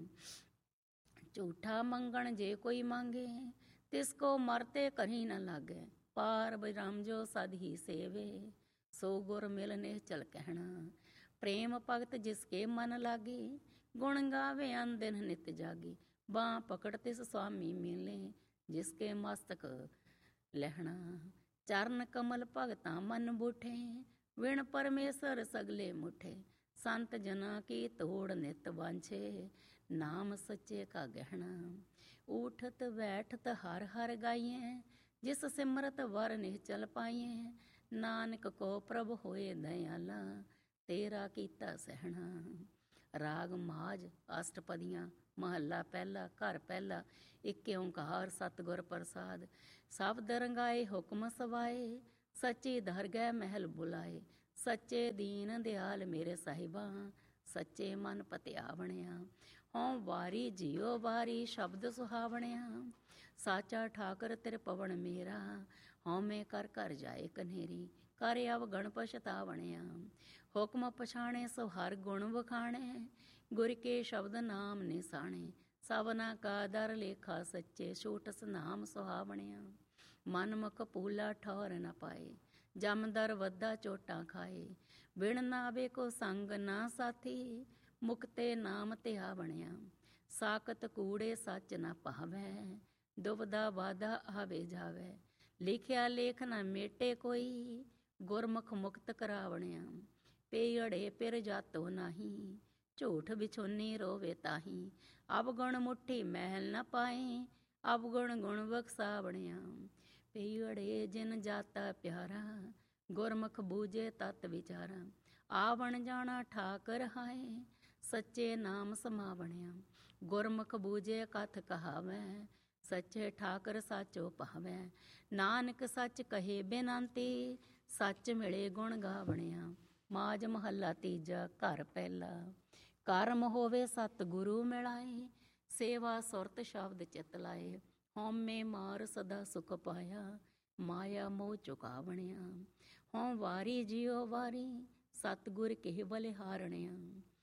ਝੂਠਾ ਮੰਗਣ ਜੇ ਕੋਈ ਮੰਗੇ, ਤਿਸ ਕੋ ਮਰਤੇ ਕਰੀ ਨ ਲਾਗੇ। ਪਾਰ ਬ੍ਰਹਮ ਜੋ ਸਦ ਹੀ ਸੇਵੇ, ਸੋ ਗੁਰ ਮਿਲ ਨਿਹਚਲ ਕਹਿਣਾ। ਪ੍ਰੇਮ ਭਗਤ ਜਿਸ ਕੇ ਮਨ ਲਾਗੇ, ਗੁਣ ਗਾਵੇ ਅਨਦਿਨ ਨਿਤ ਜਾਗੇ। ਬਾਂਹ ਪਕੜ ਤਿਸ ਸੁਆਮੀ ਮਿਲੇ, ਜਿਸ ਕੇ ਮਸਤਕ ਲਹਿਣਾ। ਚਰਨ ਕਮਲ ਭਗਤਾਂ ਮਨ ਬੂਠੇ, ਵਿਣ ਪਰਮੇਸ਼ਰ ਸਗਲੇ ਮੁਠੇ। ਸੰਤ ਜਨਾਂ ਕੀ ਤੋੜ ਨਿਤ ਵਾਂਛੇ, ਨਾਮ ਸੱਚੇ ਕਾ ਗਹਿਣਾ। ਊਠਤ ਬੈਠਤ ਹਰ ਹਰ ਗਾਈਐ, ਜਿਸ ਸਿਮਰਤ ਵਰ ਨਿਹਚਲ ਪਾਈਐ। ਨਾਨਕ ਕੋ ਪ੍ਰਭ ਹੋਏ ਦਇਆਲਾ, ਤੇਰਾ ਕੀਤਾ ਸਹਿਣਾ। ਰਾਗ ਮਾਝ ਅਸ਼ਟਪਦੀਆਂ। ਮਹੱਲਾ ਪਹਿਲਾ। ਘਰ ਪਹਿਲਾ। ਇੱਕ ਓਂਕਾਰ ਸਤਿਗੁਰ ਪ੍ਰਸਾਦ। ਸ਼ਬਦ ਰੰਗਾਏ ਹੁਕਮ ਸਵਾਏ, ਸੱਚੀ ਦਰਗਹਿ ਮਹਿਲ ਬੁਲਾਏ। ਸੱਚੇ ਦੀਨ ਦਿਆਲ ਮੇਰੇ ਸਾਹਿਬਾਂ, ਸੱਚੇ ਮਨ ਪਤਿਆਵਣਿਆ। ਹਉ ਵਾਰੀ ਜਿਉ ਵਾਰੀ ਸ਼ਬਦ ਸੁਹਾਵਣਿਆ, ਸਾਚਾ ਠਾਕਰ ਤੇਰੇ ਪਵਨ ਮੇਰਾ। ਹਉਮੈ ਕਰ ਘਰ ਜਾਏ ਕਨੇਰੀ, ਕਰ ਅਵਗਣ ਪਛਤਾਵਣਿਆ। ਹੁਕਮ ਪਛਾਣੇ ਸੋ ਹਰ ਗੁਣ ਵਖਾਣੇ, ਗੁਰ ਕੇ ਸ਼ਬਦ ਨਾਮ ਨਿਸਾਣੇ। ਸਭਨਾ ਕਾ ਦਰ ਲੇਖਾ ਸੱਚੇ, ਛੂਟਸ ਨਾਮ ਸੁਹਾਵਣਿਆ। ਮਨ ਮੁਖ ਪੂਲਾ ਠੌਰ ਨ ਪਾਏ, ਜਮਦਰ ਵੱਧਾ ਚੋਟਾਂ ਖਾਏ। ਬਿਨ ਨਾਵੇ ਕੋ ਸੰਗ ਨਾ ਸਾਥੀ, ਮੁਕਤੇ ਨਾਮ ਧਿਆਵਣਿਆ। ਸਾਕਤ ਕੂੜੇ ਸੱਚ ਨ ਭਾਵੈ, ਦੁਬਦਾ ਵਾਧਾ ਆਵੇ ਜਾਵੇ। ਲਿਖਿਆ ਲੇਖ ਨ ਮੇਟੇ ਕੋਈ, ਗੁਰਮੁਖ ਮੁਕਤ ਕਰਾਵਣਿਆ। ਪੇਅੜੇ ਪਿਰ ਜਾਤੋ ਨਾਹੀ, ਝੂਠ ਵਿਛੋਨੀ ਰੋਵੇ ਤਾਹੀ। ਅਵਗੁਣ ਮੁੱਠੀ ਮਹਿਲ ਨ ਪਾਏ, ਅਵਗੁਣ ਗੁਣ ਬਖਸਾਵਣਿਆ। ਪੇਅੜੇ ਜਿਨ ਜਾਤਾ ਪਿਆਰਾ, ਗੁਰਮੁਖ ਬੂਝੇ ਤਤ ਵਿਚਾਰਾ। ਆਵਣ ਜਾਣਾ ਠਾਕਰ ਹਾਏ, ਸੱਚੇ ਨਾਮ ਸਮਾਵਣਿਆ। ਗੁਰਮੁਖ ਬੂਝੇ ਕਥ ਕਹਾਵੈ, ਸੱਚੇ ਠਾਕਰ ਸਾਚੋ ਭਾਵੈ। ਨਾਨਕ ਸੱਚ ਕਹੇ ਬੇਨੰਤੀ, ਸੱਚ ਮਿਲੇ ਗੁਣ ਗਾਵਣਿਆ। ਮਾਝ ਮਹੱਲਾ ਤੀਜਾ। ਘਰ ਪਹਿਲਾ। ਕਰਮ ਹੋਵੇ ਸਤਿਗੁਰੂ ਮਿਲਾਏ, ਸੇਵਾ ਸੁਰਤ ਸ਼ਬਦ ਚਿਤ ਲਾਏ। ਹਉਮੈ ਮਾਰ ਸਦਾ ਸੁਖ ਪਾਇਆ, ਮਾਇਆ ਮੋਹ ਚੁਕਾਵਣਿਆ। ਹਉ ਵਾਰੀ ਜਿਉ ਵਾਰੀ, ਸਤਿਗੁਰ ਕਹਿ ਬਲਿਹਾਰਣਿਆ।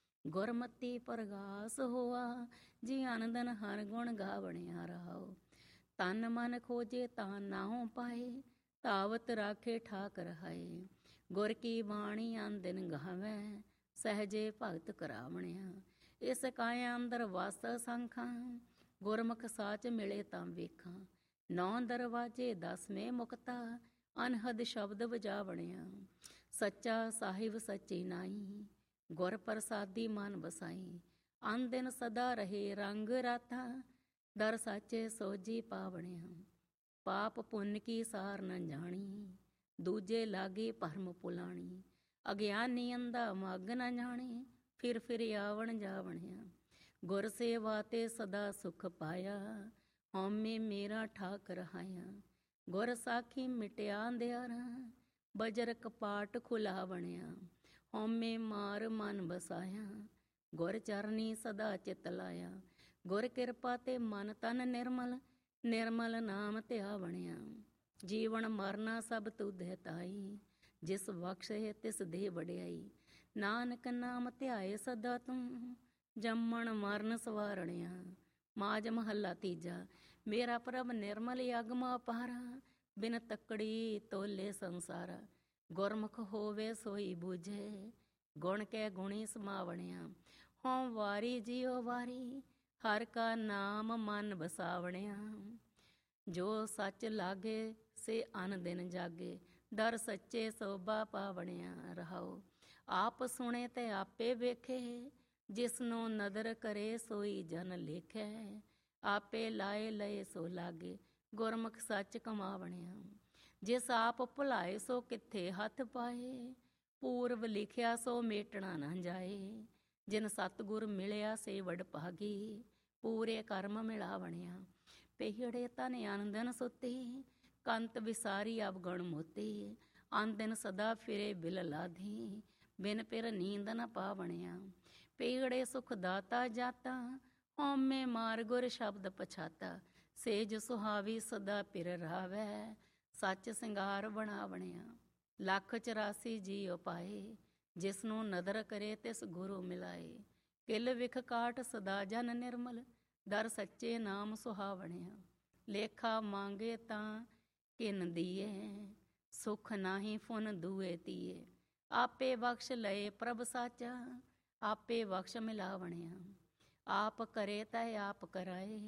ਗੁਰਮਤੀ ਪ੍ਰਗਾਸ ਹੋਆ, ਜੀ ਅਨੰਦਨ ਹਰ ਗੁਣ ਗਾਵਣਿਆ। ਰਹਾਉ ਤਨ ਮਨ ਖੋਜੇ ਤਾਂ ਨਾਉ ਪਾਏ, ਧਾਵਤ ਰਾਖੇ ਠਾਕਰ ਹਾਏ। ਗੁਰ ਕੀ ਬਾਣੀ ਅਨ ਦਿਨ ਗਾਵੈ, ਸਹਜੇ ਭਗਤ ਕਰਾਵਣਿਆ। ਇਸ ਕਾਇਆ ਅੰਦਰ ਵਸ ਸੰਖਾਂ, ਗੁਰਮੁਖ ਸਾਚ ਮਿਲੇ ਤਾਂ ਵੇਖਾਂ। ਨੌ ਦਰਵਾਜੇ ਦਸਵੇਂ ਮੁਕਤਾ, ਅਨਹਦ ਸ਼ਬਦ ਵਜਾਵਣਿਆ। ਸੱਚਾ ਸਾਹਿਬ ਸੱਚੀ ਨਾਈ, ਗੁਰ ਪ੍ਰਸਾਦੀ ਮਨ ਵਸਾਈ। ਅਨ ਦਿਨ ਸਦਾ ਰਹੇ ਰੰਗ ਰਾਤਾ, ਦਰ ਸਾਚੇ ਸੋਜੀ ਪਾਵਣਿਆ। ਪਾਪ ਪੁੰਨ ਕੀ ਸਾਰ ਨ ਜਾਣੀ, ਦੂਜੇ ਲਾਗੇ ਭਰਮ ਪੁਲਾਣੀ। ਅਗਿਆਨੀ ਅੰਧਾ ਮੱਗ ਨ ਜਾਣੇ, ਫਿਰ ਫਿਰ ਆਵਣ ਜਾਵਣਿਆ। ਗੁਰ ਸੇਵਾ ਤੇ ਸਦਾ ਸੁਖ ਪਾਇਆ, ਹਉਮੈ ਮੇਰਾ ਠਾਕਰ ਹਾਇਆ। ਗੁਰ ਸਾਖੀ ਮਿਟਿਆ ਅੰਧਿਆਰਾ, ਬਜਰ ਕਪਾਟ ਖੁਲਾਵਣਿਆ। ਹਉਮੈ ਮਾਰ ਮਨ ਬਸਾਇਆ, ਗੁਰ ਚਰਨੀ ਸਦਾ ਚਿਤ ਲਾਇਆ। ਗੁਰ ਕਿਰਪਾ ਤੇ ਮਨ ਤਨ ਨਿਰਮਲ, ਨਿਰਮਲ ਨਾਮ ਧਿਆਵਣਿਆ। ਜੀਵਨ ਮਰਨਾ ਸਭ ਤੁਧੇ ਤਾਈ, ਜਿਸ ਬਖਸ਼ੇ ਤਿਸ ਦੇ ਵਡਿਆਈ। ਨਾਨਕ ਨਾਮ ਧਿਆਏ ਸਦਾ ਤੂੰ, ਜੰਮਣ ਮਰਨ ਸਵਾਰਣਿਆ। ਮਾਝ ਮਹੱਲਾ ਤੀਜਾ। ਮੇਰਾ ਪ੍ਰਭ ਨਿਰਮਲ ਅਗਮ ਅਪਾਰਾ, ਬਿਨ ਤੱਕੜੀ ਤੋਲੇ ਸੰਸਾਰਾ। ਗੁਰਮੁਖ ਹੋਵੇ ਸੋਈ ਬੂਝੇ, ਗੁਣ ਕੈ ਗੁਣੀ ਸਮਾਵਣਿਆ। ਹਉ ਵਾਰੀ ਜਿਉ ਵਾਰੀ, ਹਰ ਕਾ ਨਾਮ ਮਨ ਵਸਾਵਣਿਆ। ਜੋ ਸੱਚ ਲਾਗੇ ਸੇ ਅਨ ਦਿਨ ਜਾਗੇ, ਦਰ ਸੱਚੇ ਸੋਭਾ ਪਾਵਣਿਆ। ਰਹਾਉ ਆਪ ਸੁਣੇ ਤੇ ਆਪੇ ਵੇਖੇ, ਜਿਸਨੂੰ ਨਦਰ ਕਰੇ ਸੋਈ ਜਨ ਲੇਖੈ। ਆਪੇ ਲਾਏ ਲਏ ਸੋ ਲਾਗੇ, ਗੁਰਮੁਖ ਸੱਚ ਕਮਾਵਣਿਆ। ਜਿਸ ਆਪ ਭੁਲਾਏ ਸੋ ਕਿੱਥੇ ਹੱਥ ਪਾਏ, ਪੂਰਵ ਲਿਖਿਆ ਸੋ ਮੇਟਣਾ ਨਾ ਜਾਏ। ਜਿਨ ਸਤਿਗੁਰ ਮਿਲਿਆ ਸੇ ਵਡ ਭਾਗੀ, ਪੂਰੇ ਕਰਮ ਮਿਲਾਵਣਿਆ। ਪਹਿੜੇ ਤਨ ਅਨੰਦਨ ਸੁਤੀ, ਕੰਤ ਵਿਸਾਰੀ ਅਵਗੁਣ ਮੋਤੀ। ਅਨ ਦਿਨ ਸਦਾ ਫਿਰੇ ਬਿਲ ਲਾਧੀ, ਬਿਨ ਪਿਰ ਨੀਂਦ ਨ ਪਾਵਣਿਆ। ਪਹਿੜੇ ਸੁਖ ਦਾਤਾ ਜਾਤਾ, ਹਉਮੈ ਮਾਰ ਗੁਰ ਸ਼ਬਦ ਪਛਾਤਾ। ਸੇਜ ਸੁਹਾਵੀ ਸਦਾ ਪਿਰ ਰਾਵੈ, ਸੱਚ ਸਿੰਗਾਰ ਬਣਾਵਣਿਆ। ਲੱਖ ਚੁਰਾਸੀ ਜੀ ਉਪਾਏ, ਜਿਸਨੂੰ ਨਦਰ ਕਰੇ ਤਿਸ ਗੁਰੂ ਮਿਲਾਏ। ਕਿਲ ਵਿਖ ਕਾਟ ਸਦਾ ਜਨ ਨਿਰਮਲ, ਦਰ ਸੱਚੇ ਨਾਮ ਸੁਹਾਵਣਿਆ। ਲੇਖਾ ਮੰਗੇ ਤਾਂ ਕਿਨ ਦੀਏ, ਸੁਖ ਨਾਹੀ ਫੁਨ ਦੂਏ ਤੀਏ। ਆਪੇ ਬਖਸ਼ ਲਏ ਪ੍ਰਭ ਸਾਚਾ, ਆਪੇ ਬਖਸ਼ ਮਿਲਾਵਣਿਆ। ਆਪ ਕਰੇ ਤਾਂ ਆਪ ਕਰਾਏ,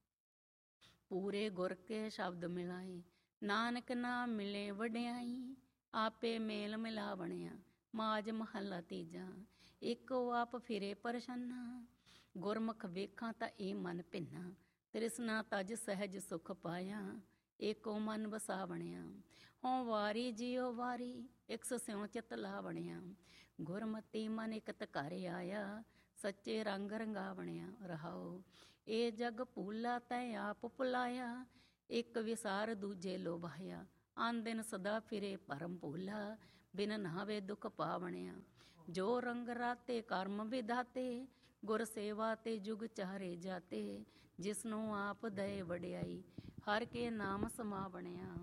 ਪੂਰੇ ਗੁਰ ਕੇ ਸ਼ਬਦ ਮਿਲਾਏ। ਨਾਨਕ ਨਾਮ ਮਿਲੇ ਵਡਿਆਈ, ਆਪੇ ਮੇਲ ਮਿਲਾਵਣਿਆ। ਮਾਝ ਮਹੱਲਾ ਤੀਜਾ। ਇੱਕੋ ਆਪ ਫਿਰੇ ਪ੍ਰਸੰਨਾ, ਗੁਰਮੁਖ ਵੇਖਾਂ ਤਾਂ ਇਹ ਮਨ ਭਿੰਨਾ। ਤ੍ਰਿਸ਼ਨਾ ਤਜ ਸਹਿਜ ਸੁਖ ਪਾਇਆ, ਏਕੋ ਮਨ ਵਸਾਵਣਿਆ। ਹਉ ਵਾਰੀ ਜਿਉ ਵਾਰੀ, ਇਕ ਸਿਉ ਚਿਤ ਲਾਵਣਿਆ। ਗੁਰਮਤੀ ਮਨ ਇਕਤ ਘਰ ਆਇਆ, ਸੱਚੇ ਰੰਗ ਰੰਗਾਵਣਿਆ ਰਹਾਓ। ਇਹ ਜਗ ਭੂਲਾ ਤੈਂ ਆਪ ਭੁਲਾਇਆ, ਇੱਕ ਵਿਸਾਰ ਦੂਜੇ ਲੋਭਾਇਆ। ਆਨ ਦਿਨ ਸਦਾ ਫਿਰੇ ਭਰਮ ਭੂਲਾ, ਬਿਨ ਨਹਾਵੇ ਦੁੱਖ ਪਾਵਣਿਆ। ਜੋ ਰੰਗ ਰਾਤੇ ਕਰਮ ਵਿਧਾਤੇ, ਗੁਰ ਸੇਵਾ ਤੇ ਜੁਗ ਚਾਰੇ ਜਾਤੇ। ਜਿਸਨੂੰ ਆਪ ਦਏ ਵਡਿਆਈ, ਹਰ ਕੇ ਨਾਮ ਸਮਾਵਣਿਆ।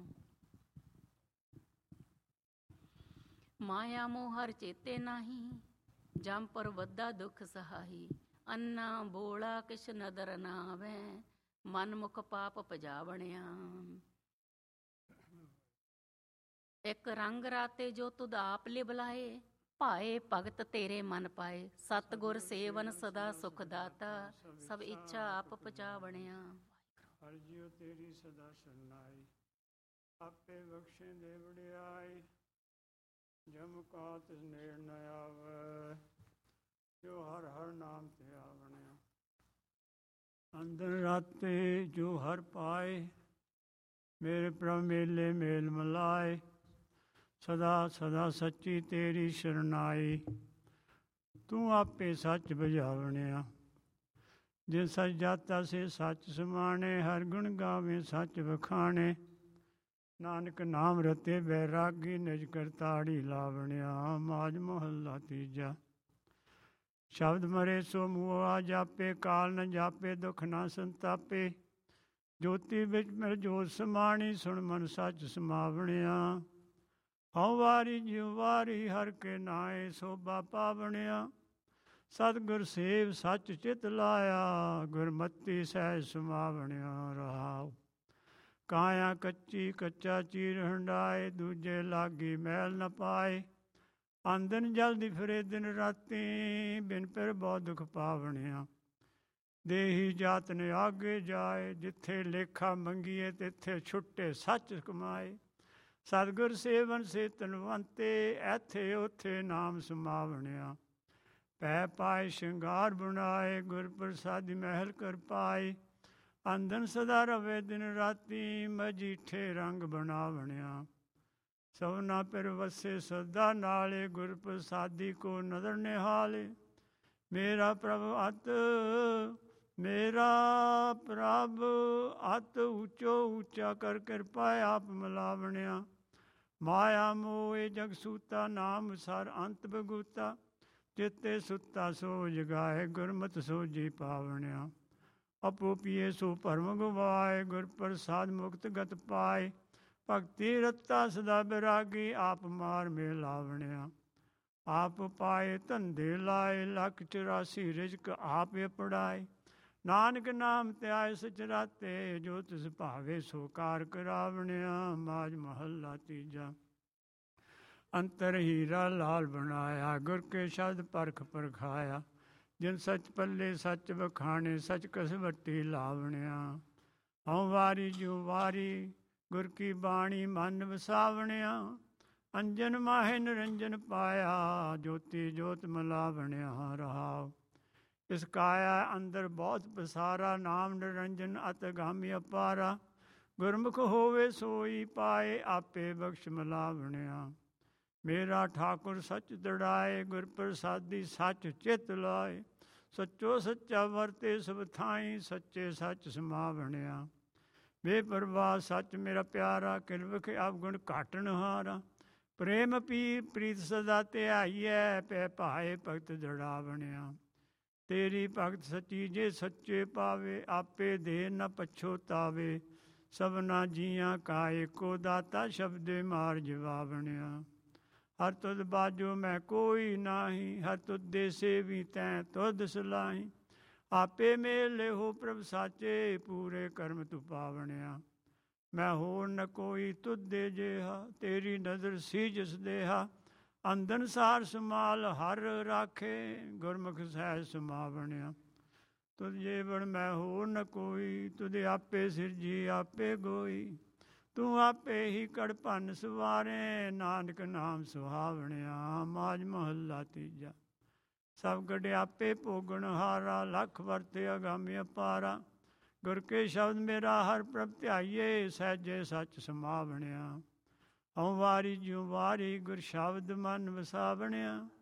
ਮਾਇਆ ਮੋਹ ਹਰ ਚੇਤੇ ਨਾਹੀ, ਜਮ ਪਰ ਵੱਧਾ ਦੁੱਖ ਸਹਾਈ। ਅੰਨਾ ਬੋਲਾ ਕਿਛ ਨਦਰ ਨਾ ਆਵੈ, ਮਨ ਮੁਖ ਪਾਪ ਪਜਾਵਣਿਆ। ਇੱਕ ਰੰਗ ਰਾਤੇ ਜੋ ਤੁਧ ਆਪ ਲਿਬਲਾਏ, ਭਾਏ ਭਗਤ ਤੇਰੇ ਮਨ ਪਾਏ। ਸਤਿਗੁਰ ਸੇਵਨ ਸਦਾ ਸੁਖ ਦਾਤਾ, ਸਭ ਇੱਛਾ ਆਪ ਪਚਾਵਣਿਆ। ਹਰਿ ਜੀਉ ਤੇਰੀ ਸਦਾ ਸਰਨਾਈ, ਆਪੇ ਬਖਸ਼ੇ ਦੇ ਵਡਿਆਈ। ਜਮ ਕਾ ਤਿਸ ਨੇੜ ਨ ਆਵੈ, ਜੋ ਹਰ ਹਰ ਨਾਮ ਤੇ ਆਵਣਿਆ। ਅੰਦਰ ਰਾਤੇ ਜੋ ਹਰ ਪਾਏ, ਮੇਰੇ ਪ੍ਰਭ ਮੇਲੇ ਮੇਲ ਮਲਾਏ। ਸਦਾ ਸਦਾ ਸੱਚੀ ਤੇਰੀ ਸ਼ਰਨਾਈ, ਤੂੰ ਆਪੇ ਸੱਚ ਬੁਝਾਵਣਿਆ। ਜੇ ਸੱਚ ਜਾਤਾ ਸੇ ਸੱਚ ਸਮਾਣੇ, ਹਰ ਗੁਣ ਗਾਵੇ ਸੱਚ ਵਖਾਣੇ। ਨਾਨਕ ਨਾਮ ਰਤੇ ਬੈਰਾਗੀ, ਨਿਜ ਕਰਤਾੜੀ ਲਾਵਣਿਆ। ਮਾਝ ਮਹੱਲਾ ਤੀਜਾ। ਸ਼ਬਦ ਮਰੇ ਸੋ ਮੂਆ ਜਾਪੇ, ਕਾਲ ਨ ਜਾਪੇ ਦੁਖ ਨਾ ਸੰਤਾਪੇ। ਜੋਤੀ ਵਿੱਚ ਮਿਲ ਜੋਤ ਸਮਾਣੀ, ਸੁਣ ਮਨ ਸੱਚ ਸਮਾਵਣਿਆ। ਹਉ ਵਾਰੀ ਜਿਉ ਵਾਰੀ ਹਰ ਕੇ ਨਾਏ, ਸੋਭਾ ਪਾਵਣਿਆ। ਸਤਿਗੁਰ ਸੇਵ ਸੱਚ ਚਿਤ ਲਾਇਆ, ਗੁਰਮਤੀ ਸਹਿਜ ਸਮਾਵਣਿਆ ਰਹਾਉ। ਕਾਇਆ ਕੱਚੀ ਕੱਚਾ ਚੀਰ ਹੰਡਾਏ, ਦੂਜੇ ਲਾਗੀ ਮੈਲ ਨ ਪਾਏ। ਆਂਦਨ ਜਲਦੀ ਫਿਰੇ ਦਿਨ ਰਾਤੀ, ਬਿਨ ਪਿਰ ਬਹੁ ਦੁਖ ਪਾਵਣਿਆ। ਦੇਹੀ ਜਾਤ ਨੇ ਆਗੇ ਜਾਏ, ਜਿੱਥੇ ਲੇਖਾ ਮੰਗੀਏ ਤਿੱਥੇ ਛੁੱਟੇ ਸੱਚ ਕਮਾਏ। ਸਤਿਗੁਰ ਸੇਵਨ ਸੇ ਤਨਵੰਤੇ, ਐਥੇ ਓਥੇ ਨਾਮ ਸਮਾਵਣਿਆ। ਪੈ ਪਾਏ ਸ਼ਿੰਗਾਰ ਬਣਾਏ, ਗੁਰ ਪ੍ਰਸਾਦੀ ਮਹਿਲ ਕਰ ਪਾਏ। ਆਂਦਨ ਸਦਾ ਰਵੇ ਦਿਨ ਰਾਤੀ, ਮਜੀਠੇ ਰੰਗ ਬਣਾਵਣਿਆ। ਸਭਨਾ ਪਿਰ ਵਸੇ ਸਦਾ ਨਾਲੇ, ਗੁਰ ਪ੍ਰਸਾਦੀ ਕੋ ਨਦਰ ਨਿਹਾਲੇ। ਮੇਰਾ ਪ੍ਰਭ ਅਤ ਮੇਰਾ ਪ੍ਰਭ ਅਤ ਉੱਚੋ ਉੱਚਾ ਕਰ ਕਿਰਪਾ ਆਪ ਮਿਲਾਵਣਿਆ। ਮਾਇਆ ਮੋਹ ਜਗ ਸੂਤਾ, ਨਾਮ ਸਰ ਅੰਤ ਬਗੂਤਾ। ਚਿੱਤੇ ਸੁੱਤਾ ਸੋ ਜਗਾਏ, ਗੁਰਮਤਿ ਸੋਝੀ ਪਾਵਣਿਆ। ਆਪੋ ਪੀਏ ਸੋ ਭਰਮ ਗਵਾਏ, ਗੁਰ ਪ੍ਰਸਾਦ ਮੁਕਤ ਗਤ ਪਾਏ। ਭਗਤੀ ਰਤਾ ਸਦਾ ਬਿਰਾਗੀ, ਆਪ ਮਾਰ ਮੇ ਲਾਵਣਿਆ। ਆਪ ਪਾਏ ਧੰਦੇ ਲਾਏ, ਲੱਖ ਚੁਰਾਸੀ ਰਿਜਕ ਆਪ ਪੜਾਏ। ਨਾਨਕ ਨਾਮ ਧਿਆਏ ਸਚਰਾਤੇ, ਜੋ ਤਿਸ ਭਾਵੇ ਸੋ ਕਾਰ ਕਰਾਵਣਿਆ। ਮਾਝ ਮਹੱਲਾ ਤੀਜਾ। ਅੰਤਰ ਹੀਰਾ ਲਾਲ ਬਣਾਇਆ, ਗੁਰ ਕੇ ਸ਼ਬਦ ਪਰਖ ਪਰਖਾਇਆ। ਜਿਨ ਸੱਚ ਪੱਲੇ ਸੱਚ ਵਖਾਣੇ, ਸੱਚ ਕਸਵੱਟੀ ਲਾਵਣਿਆ। ਹਉ ਵਾਰੀ ਜਿਉ ਵਾਰੀ ਗੁਰ ਕੀ ਬਾਣੀ, ਮਨ ਵਸਾਵਣਿਆ। ਅੰਜਨ ਮਾਹੇ ਨਿਰੰਜਨ ਪਾਇਆ, ਜੋਤੀ ਜੋਤ ਮਿਲਾਵਣਿਆ ਰਹਾਉ। ਇਸ ਕਾਇਆ ਅੰਦਰ ਬਹੁਤ ਪਸਾਰਾ, ਨਾਮ ਨਿਰੰਜਨ ਅਤਿਗਾਮੀ ਅਪਾਰਾ। ਗੁਰਮੁਖ ਹੋਵੇ ਸੋਈ ਪਾਏ, ਆਪੇ ਬਖਸ਼ ਮਿਲਾਵਣਿਆ। ਮੇਰਾ ਠਾਕੁਰ ਸੱਚ ਦੜਾਏ, ਗੁਰ ਪ੍ਰਸਾਦੀ ਸੱਚ ਚਿਤ ਲਾਏ। ਸੱਚੋ ਸੱਚਾ ਵਰਤੇ ਸਭ ਥਾਈ, ਸੱਚੇ ਸੱਚ ਸਮਾਵਣਿਆ। ਬੇਪਰਵਾਹ ਸੱਚ ਮੇਰਾ ਪਿਆਰਾ, ਕਿਲਵਖ ਅਵਗੁਣ ਘਾਟਣ ਹਾਰਾ। ਪ੍ਰੇਮ ਪੀ ਪ੍ਰੀਤ ਸਦਾ ਧਿਆਈਐ, ਪੈ ਭਾਏ ਭਗਤ ਦੜਾਵਣਿਆ। ਤੇਰੀ ਭਗਤ ਸੱਚੀ ਜੇ ਸੱਚੇ ਪਾਵੇ, ਆਪੇ ਦੇ ਨ ਪਛੋਤਾਵੇ। ਸਭਨਾ ਜੀਆਂ ਕਾ ਏਕੋ ਦਾਤਾ, ਸ਼ਬਦੇ ਮਾਰ ਜਵਾਵਣਿਆ। ਹਰ ਤੁਧ ਬਾਝੋ ਮੈਂ ਕੋਈ ਨਾਹੀ, ਹਰ ਤੁਧ ਦੇ ਸੇਵੀ ਤੈਂ ਤੁਧ ਸਲਾਹੀ। ਆਪੇ ਮੇਲੇ ਹੋ ਪ੍ਰਭ ਸਾਚੇ, ਪੂਰੇ ਕਰਮ ਤੂੰ ਪਾਵਣਿਆ। ਮੈਂ ਹੋਰ ਨ ਕੋਈ ਤੁਧ ਦੇ ਜਿਹਾ, ਤੇਰੀ ਨਜ਼ਰ ਸੀ ਜਿਸ ਦੇਹਾ। ਅੰਦਨ ਸਾਰ ਸਮਾਲ ਹਰ ਰਾਖੇ, ਗੁਰਮੁਖ ਸਹਿਜ ਸਮਾਵਣਿਆ। ਤੁਧ ਜੇਵੜ ਮੈਂ ਹੋਰ ਨ ਕੋਈ, ਤੁਧ ਆਪੇ ਸਿਰਜੀ ਆਪੇ ਗੋਈ। ਤੂੰ ਆਪੇ ਹੀ ਕੜ ਭੰਨ ਸਵਾਰੇ, ਨਾਨਕ ਨਾਮ ਸੁਹਾਵਣਿਆ। ਮਾਝ ਮਹੱਲਾ ਤੀਜਾ। ਸਭ ਗੜ ਆਪੇ ਭੋਗਣ ਹਾਰਾ, ਲੱਖ ਵਰਤੇ ਅਗਾਮੀ ਅਪਾਰਾ। ਗੁਰ ਕੇ ਸ਼ਬਦ ਮੇਰਾ ਹਰ ਪ੍ਰਭ ਧਿਆਈਏ, ਸਹਿਜੇ ਸੱਚ ਸਮਾਵਣਿਆ। ਹਉ ਵਾਰੀ ਜਿਉ ਵਾਰੀ ਗੁਰ ਸ਼ਬਦ ਮਨ ਵਸਾਵਣਿਆ।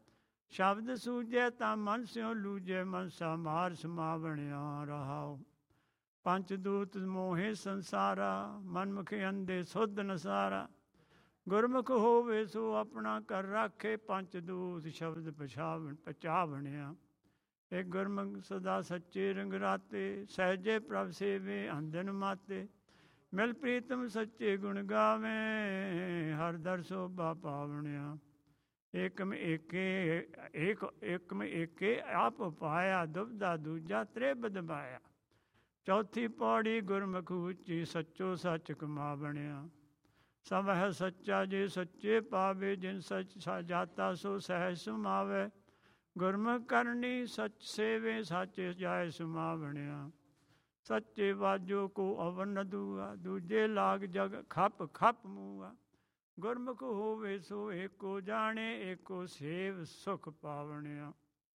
ਸ਼ਬਦ ਸੂਝੈ ਤਾਂ ਮਨ ਸਿਉ ਲੂਝੈ, ਮਨਸਾ ਮਾਰ ਸਮਾਵਣਿਆ ਰਹਾਉ। ਪੰਚ ਦੂਤ ਮੋਹੇ ਸੰਸਾਰਾ, ਮਨਮੁਖ ਅੰਧੇ ਸੁਧ ਨਸਾਰਾ। ਗੁਰਮੁਖ ਹੋਵੇ ਸੋ ਆਪਣਾ ਕਰ ਰਾਖੇ, ਪੰਚ ਦੂਤ ਸ਼ਬਦ ਪਛਾਵ ਪਚਾਵਣਿਆ। ਇਹ ਗੁਰਮੁਖ ਸਦਾ ਸੱਚੇ ਰੰਗ ਰਾਤੇ, ਸਹਿਜੇ ਪ੍ਰਭ ਸੇਵੇ ਅੰਧਨ ਮਾਤੇ। ਮਿਲ ਪ੍ਰੀਤਮ ਸੱਚੇ ਗੁਣ ਗਾਵੇਂ, ਹਰ ਦਰ ਸੋਭਾ ਪਾਵਣਿਆ। ਏਕਮ ਏਕੇ ਏਕ ਏਕਮ ਏਕੇ ਆਪ ਪਾਇਆ, ਦੁਬਦਾ ਦੂਜਾ ਤ੍ਰਿਬਦ ਮਾਇਆ। ਚੌਥੀ ਪੌੜੀ ਗੁਰਮੁਖ ਉੱਚੀ, ਸੱਚੋ ਸੱਚ ਕਮਾਵਣਿਆ। ਸਭ ਹੈ ਸੱਚਾ ਜੇ ਸੱਚੇ ਪਾਵੇ, ਜਿਨ ਸੱਚ ਜਾਤਾ ਸੋ ਸਹਿਜ ਸਮਾਵੇ। ਗੁਰਮੁਖ ਕਰਨੀ ਸੱਚ ਸੇਵੇ, ਸਾਚੇ ਜਾਏ ਸਮਾਵਣਿਆ। ਸੱਚੇ ਵਾਜੋ ਕੋ ਅਵਰ ਨ ਦੂਆ, ਦੂਜੇ ਲਾਗ ਜਗ ਖਪ ਖਪ ਮੂਆ। ਗੁਰਮੁਖ ਹੋਵੇ ਸੋ ਏਕੋ ਜਾਣੇ, ਏਕੋ ਸੇਵ ਸੁਖ ਪਾਵਣਿਆ।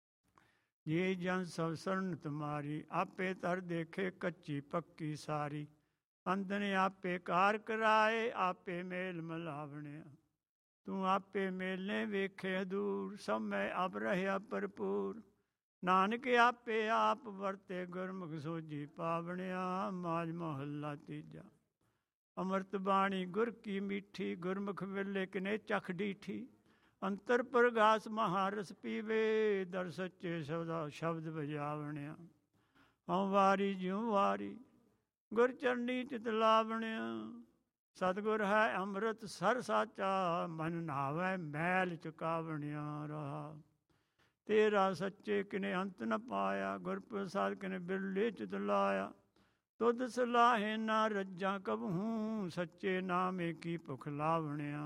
ਜੇ ਜਨ ਸਭ ਸਰਨ ਤੁਮਾਰੀ, ਆਪੇ ਤਰ ਦੇਖੇ ਕੱਚੀ ਪੱਕੀ ਸਾਰੀ। ਅੰਧਨ ਆਪੇ ਕਾਰ ਕਰਾਏ, ਆਪੇ ਮੇਲ ਮਿਲਾਵਣਿਆ। ਤੂੰ ਆਪੇ ਮੇਲੇ ਵੇਖੇ ਦੂਰ, ਸਭ ਮੈਂ ਅਬ ਰਹਿਆ ਭਰਪੂਰ। ਨਾਨਕ ਆਪੇ ਆਪ ਵਰਤੇ, ਗੁਰਮੁਖ ਸੋਝੀ ਪਾਵਣਿਆ। ਮਾਝ ਮਹੱਲਾ ਤੀਜਾ। ਅੰਮ੍ਰਿਤ ਬਾਣੀ ਗੁਰ ਕੀ ਮੀਠੀ, ਗੁਰਮੁਖ ਵੇਲੇ ਕਿਨੇ ਚਖ ਡੀਠੀ। ਅੰਤਰ ਪ੍ਰਗਾਸ ਮਹਾਰਸ ਪੀਵੇ, ਦਰ ਸੱਚੇ ਸਦਾ ਸ਼ਬਦ ਵਜਾਵਣਿਆ। ਹਉ ਵਾਰੀ ਜਿਉ ਵਾਰੀ ਗੁਰ ਚਰਨੀ ਚਿਤ ਲਾਵਣਿਆ। ਸਤਿਗੁਰ ਹੈ ਅੰਮ੍ਰਿਤ ਸਰ ਸਾਚਾ, ਮਨ ਨਾਵੈ ਮੈਲ ਚੁਕਾਵਣਿਆ ਰਹਾ। ਤੇਰਾ ਸੱਚੇ ਕਿਨੇ ਅੰਤ ਨ ਪਾਇਆ, ਗੁਰ ਪ੍ਰਸਾਦ ਕਿਨੇ ਬਿਰਲੇ ਚਿਤ ਲਾਇਆ। ਤੁਧ ਸਲਾਹੇ ਨਾ ਰੱਜਾਂ ਕਬਹੂੰ, ਸੱਚੇ ਨਾਮੇ ਕੀ ਭੁਖ ਲਾਵਣਿਆ।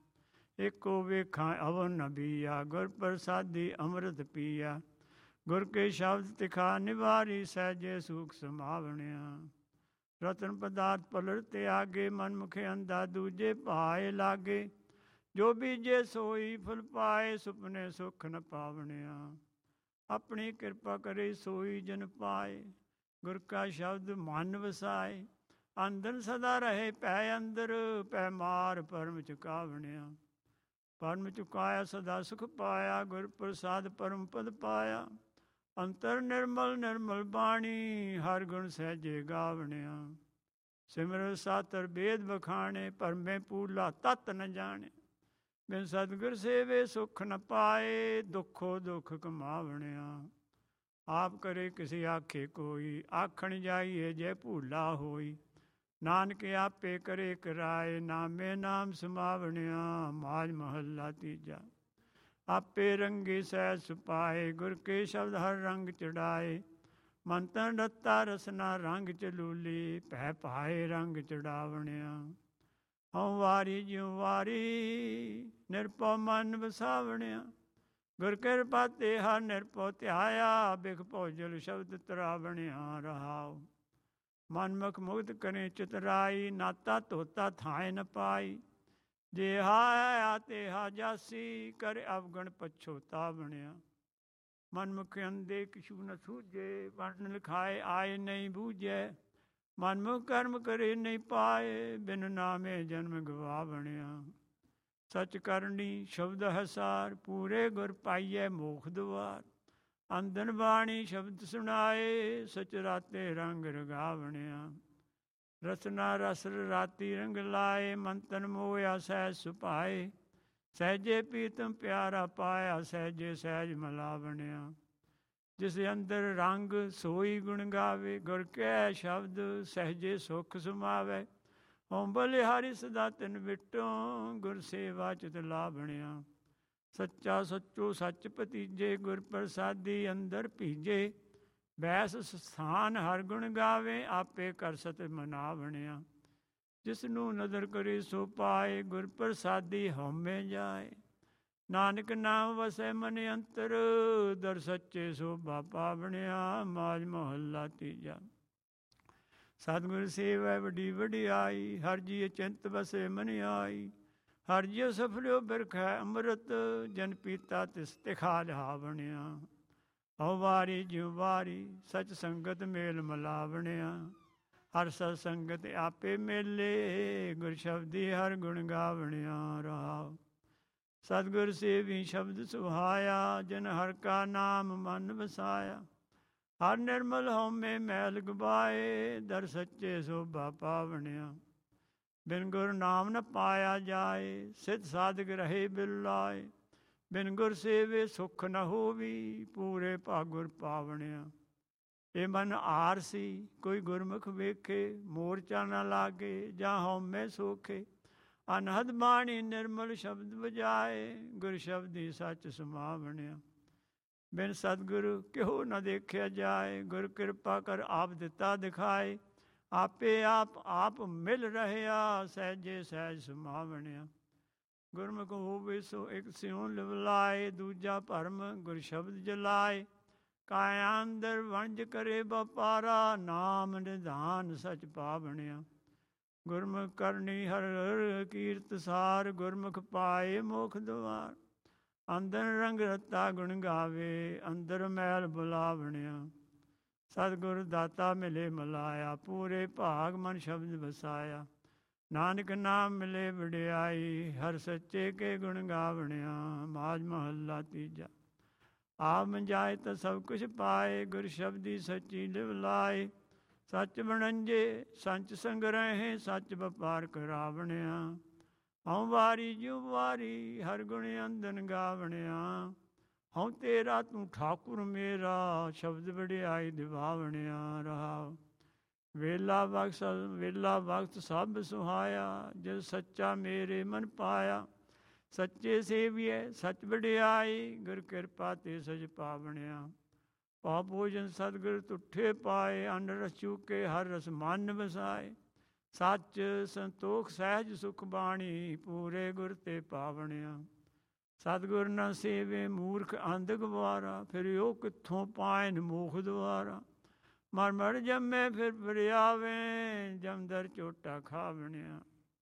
ਏਕੋ ਵੇਖਾਂ ਅਵਰ ਨ ਬੀਆ, ਗੁਰ ਪ੍ਰਸਾਦੀ ਅੰਮ੍ਰਿਤ ਪੀਆ। ਗੁਰ ਕੇ ਸ਼ਬਦ ਤਿਖਾ ਨਿਵਾਰੀ, ਸਹਿਜੇ ਸੂਖ ਸਮਾਵਣਿਆ। ਰਤਨ ਪਦਾਰਥ ਪਲਰ ਤਿਆਗੇ, ਮਨਮੁਖ ਅੰਧਾ ਦੂਜੇ ਭਾਏ ਲਾਗੇ। ਜੋ ਬੀਜੇ ਸੋਈ ਫਲ ਪਾਏ, ਸੁਪਨੇ ਸੁਖ ਨ ਪਾਵਣਿਆ। ਆਪਣੀ ਕਿਰਪਾ ਕਰੇ ਸੋਈ ਜਨ ਪਾਏ, ਗੁਰ ਕਾ ਸ਼ਬਦ ਮਨ ਵਸਾਏ। ਅੰਦਰ ਸਦਾ ਰਹੇ ਪੈ ਅੰਦਰ, ਪੈ ਮਾਰ ਪਰਮ ਚੁਕਾਵਣਿਆ। ਪਰਮ ਚੁਕਾਇਆ ਸਦਾ ਸੁਖ ਪਾਇਆ, ਗੁਰ ਪ੍ਰਸਾਦ ਪਰਮ ਪਦ ਪਾਇਆ। ਅੰਤਰ ਨਿਰਮਲ ਨਿਰਮਲ ਬਾਣੀ, ਹਰ ਗੁਣ ਸਹਿਜੇ ਗਾਵਣਿਆ। ਸਿਮਰ ਸਾਤਰ ਬੇਦ ਬਖਾਣੇ, ਪਰਮੇ ਪੂਲਾ ਤਤ ਨ ਜਾਣੇ। ਬਿਨ ਸਤਿਗੁਰ ਸੇਵੇ ਸੁਖ ਨ ਪਾਏ, ਦੁਖੋ ਦੁਖ ਕਮਾਵਣਿਆ। ਆਪ ਕਰੇ ਕਿਸੇ ਆਖੇ ਕੋਈ, ਆਖਣ ਜਾਈਏ ਜੇ ਭੂਲਾ ਹੋਈ। ਨਾਨਕ ਆਪੇ ਕਰੇ ਕਰਾਏ, ਨਾਮੇ ਨਾਮ ਸਮਾਵਣਿਆ। ਮਾਝ ਮਹੱਲਾ ਤੀਜਾ। ਆਪੇ ਰੰਗੇ ਸਹਿ ਸੁਪਾਏ, ਗੁਰ ਕੇ ਸ਼ਬਦ ਹਰ ਰੰਗ ਚੜਾਏ। ਮਨ ਤਨ ਰਤਾ ਰਸਨਾ ਰੰਗ ਚਲੂਲੀ, ਭੈ ਪਾਏ ਰੰਗ ਚੜਾਵਣਿਆ। ਹਉ ਵਾਰੀ ਜਿਉ ਵਾਰੀ ਨਿਰਭਉ ਮਨ ਵਸਾਵਣਿਆ। ਗੁਰ ਕਿਰਪਾ ਤੇ ਹਰ ਨਿਰਭਉ ਧਿਆਇਆ, ਬਿਖ ਭੋਜਲ ਸ਼ਬਦ ਤਰਾਵਣਿਆ ਰਹਾਉ। ਮਨਮੁਖ ਮੁਕਤ ਕਰੇ ਚਿਤਰਾਈ, ਨਾਤਾ ਧੋਤਾ ਥਾਏ ਨ ਪਾਈ। ਜੇ ਹਾਇਆ ਤੇ ਹਾ ਜਾਸੀ, ਕਰ ਅਵਗਣ ਪਛੋਤਾਵਣਿਆ। ਮਨਮੁਖ ਅੰਧੇ ਕਿਛੂ ਨ ਸੂਝੇ, ਵੰਡ ਲਿਖਾਏ ਆਏ ਨਹੀਂ ਬੂਝੈ। ਮਨਮੁਖ ਕਰਮ ਕਰੇ ਨਹੀਂ ਪਾਏ, ਬਿਨ ਨਾਮੇ ਜਨਮ ਗਵਾਵਣਿਆ। ਸਚ ਕਰਨੀ ਸ਼ਬਦ ਹਸਾਰ, ਪੂਰੇ ਗੁਰ ਪਾਈਐ ਮੋਖ ਦੁਆਰ। ਅੰਧਨ ਬਾਣੀ ਸ਼ਬਦ ਸੁਣਾਏ, ਸਚ ਰਾਤੇ ਰੰਗ ਰਗਾਵਣਿਆ। ਰਸਨਾ ਰਸ ਰਾਤੀ ਰੰਗ ਲਾਏ, ਮਨ ਤਨ ਮੋਇਆ ਸਹਿਜ ਸੁਭਾਏ। ਸਹਿਜੇ ਪੀਤਮ ਪਿਆਰਾ ਪਾਇਆ, ਸਹਿਜੇ ਸਹਿਜ ਮਲਾਵਣਿਆ। ਜਿਸ ਅੰਦਰ ਰੰਗ ਸੋਈ ਗੁਣ ਗਾਵੇ, ਗੁਰ ਕੈ ਸ਼ਬਦ ਸਹਿਜੇ ਸੁਖ ਸਮਾਵੇ। ਹਉ ਬਲਿਹਾਰੀ ਸਦਾ ਤਿਨ ਵਿਟੋ, ਗੁਰ ਸੇਵਾ ਚਿਤ ਲਾਵਣਿਆ। ਸੱਚਾ ਸੱਚੋ ਸੱਚ ਭਤੀਜੇ, ਗੁਰ ਪ੍ਰਸਾਦੀ ਅੰਦਰ ਭੀਜੇ। ਬੈਸ ਸਥਾਨ ਹਰ ਗੁਣ ਗਾਵੇ, ਆਪੇ ਕਰ ਸਤ ਮਨਾਵਣਿਆ। ਜਿਸ ਨੂੰ ਨਦਰ ਕਰੇ ਸੋ ਪਾਏ, ਗੁਰ ਪ੍ਰਸਾਦੀ ਹਉਮੈ ਜਾਏ। ਨਾਨਕ ਨਾਮ ਵਸੈ ਮਨ ਅੰਤਰ, ਦਰ ਸੱਚੇ ਸੋਭਾ ਪਾਵਣਿਆ। ਮਾਝ ਮਹੱਲਾ ਤੀਜਾ। ਸਤਿਗੁਰ ਸੇਵੈ ਵੱਡੀ ਵਡਿਆਈ, ਹਰ ਜੀ ਚਿੰਤ ਵਸੇ ਮਨ ਆਈ। ਹਰ ਜਿਉ ਸਫਲਿਓ ਬਿਰਖੈ ਅੰਮ੍ਰਿਤ, ਜਨ ਪੀਤਾ ਤਿਸ ਤਿਖਾ ਲਹਾਵਣਿਆ। ਹਉ ਵਾਰੀ ਜਿਉ ਵਾਰੀ ਸਚ ਸੰਗਤ ਮੇਲ ਮਲਾਵਣਿਆ। ਹਰ ਸਤ ਸੰਗਤ ਆਪੇ ਮੇਲੇ, ਗੁਰ ਸ਼ਬਦੀ ਹਰ ਗੁਣ ਗਾਵਣਿਆ ਰਹਾਉ। ਸਤਿਗੁਰ ਸੇਵੀ ਸ਼ਬਦ ਸੁਹਾਇਆ, ਜਿਨ ਹਰ ਕਾ ਨਾਮ ਮਨ ਵਸਾਇਆ। ਹਰ ਨਿਰਮਲ ਹਉਮੈ ਮੈਲ ਗਵਾਏ, ਦਰ ਸੱਚੇ ਸੋਭਾ ਪਾਵਣਿਆ। ਬਿਨ ਗੁਰ ਨਾਮ ਨ ਪਾਇਆ ਜਾਏ, ਸਿਧ ਸਾਧਕ ਰਹੇ ਬਿਲ ਲਾਏ। ਬਿਨ ਗੁਰ ਸੇਵੇ ਸੁਖ ਨ ਹੋਵੀ, ਪੂਰੇ ਭਾਗੁਰ ਪਾਵਣਿਆ। ਇਹ ਮਨ ਆਰਸੀ ਕੋਈ ਗੁਰਮੁਖ ਵੇਖੇ, ਮੋਰਚਾ ਨ ਲਾਗੇ ਜਾਂ ਹਉਮੈ ਸੋਖੇ। ਅਨਹਦ ਬਾਣੀ ਨਿਰਮਲ ਸ਼ਬਦ ਵਜਾਏ, ਗੁਰ ਸ਼ਬਦੀ ਸੱਚ ਸਮਾਵਣਿਆ। ਬਿਨ ਸਤਿਗੁਰੂ ਕਿਹੋ ਨ ਦੇਖਿਆ ਜਾਏ, ਗੁਰ ਕਿਰਪਾ ਕਰ ਆਪ ਦਿੱਤਾ ਦਿਖਾਏ। ਆਪੇ ਆਪ ਆਪ ਮਿਲ ਰਹਿਆ, ਸਹਿਜੇ ਸਹਿਜ ਸਮਾਵਣਿਆ। ਗੁਰਮੁਖ ਹੋਵੇ ਸੋ ਇੱਕ ਸਿਉ ਲਿਵਲਾਏ, ਦੂਜਾ ਭਰਮ ਗੁਰ ਸ਼ਬਦ ਜਲਾਏ। ਕਾਇਆ ਅੰਦਰ ਵਣਜ ਕਰੇ ਵਪਾਰਾ, ਨਾਮ ਨਿਧਾਨ ਸਚ ਪਾਵਣਿਆ। ਗੁਰਮੁਖ ਕਰਨੀ ਹਰ ਹਰ ਕੀਰਤ ਸਾਰ, ਗੁਰਮੁਖ ਪਾਏ ਮੋਖ ਦੁਆਰ। ਅੰਦਰ ਰੰਗ ਰਤਾ ਗੁਣ ਗਾਵੇ, ਅੰਦਰ ਮੈਲ ਬੁਲਾਵਣਿਆ। ਸਤਿਗੁਰ ਦਾਤਾ ਮਿਲੇ ਮਲਾਇਆ, ਪੂਰੇ ਭਾਗ ਮਨ ਸ਼ਬਦ ਵਸਾਇਆ। ਨਾਨਕ ਨਾਮ ਮਿਲੇ ਵਡਿਆਈ, ਹਰ ਸੱਚੇ ਕੇ ਗੁਣ ਗਾਵਣਿਆ। ਮਾਝ ਮਹੱਲਾ ਤੀਜਾ। ਆਪ ਮੰਜਾਏ ਤਾਂ ਸਭ ਕੁਛ ਪਾਏ, ਗੁਰ ਸ਼ਬਦੀ ਸੱਚੀ ਲਿਵ ਲਾਏ। ਸੱਚ ਬਣੰਜੇ ਸੰਚ ਸੰਗ੍ਰਹਿ, ਸੱਚ ਵਪਾਰ ਕਰਾਵਣਿਆ। ਹਉ ਵਾਰੀ ਜਿਉ ਵਾਰੀ, ਹਰ ਗੁਣ ਅੰਦਨ ਗਾਵਣਿਆ। ਹਉ ਤੇਰਾ ਤੂੰ ਠਾਕੁਰ ਮੇਰਾ, ਸ਼ਬਦ ਵਡਿਆਈ ਦਿਵਾਵਣਿਆ। ਰਹਾਉ ਵੇਲਾ ਵਕਤ ਵੇਲਾ ਵਕਤ ਸਭ ਸੁਹਾਇਆ, ਜਿਸ ਸੱਚਾ ਮੇਰੇ ਮਨ ਪਾਇਆ। ਸੱਚੇ ਸੇਵੀਐ ਸੱਚ ਵਡਿਆਈ, ਗੁਰ ਕਿਰਪਾ ਤੇ ਸਜ ਪਾਵਣਿਆ। ਪਾ ਭੋਜਨ ਸਤਿਗੁਰ ਤੁਠੇ ਪਾਏ, ਅੰਨ ਰਸ ਚੂਕੇ ਹਰ ਰਸ ਮਨ ਵਸਾਏ। ਸੱਚ ਸੰਤੋਖ ਸਹਿਜ ਸੁਖ ਬਾਣੀ, ਪੂਰੇ ਗੁਰ ਤੇ ਪਾਵਣਿਆ। ਸਤਿਗੁਰ ਨ ਸੇਵੇ ਮੂਰਖ ਅੰਧ ਗਵਾਰਾ, ਫਿਰ ਉਹ ਕਿੱਥੋਂ ਪਾਇਨ ਮੋਖ ਦੁਆਰਾ। ਮਰ ਮਰ ਜੰਮੇ ਫਿਰ ਫਰਿਆਵੇ, ਜਮਦਰ ਝੋਟਾ ਖਾਵਣਿਆ।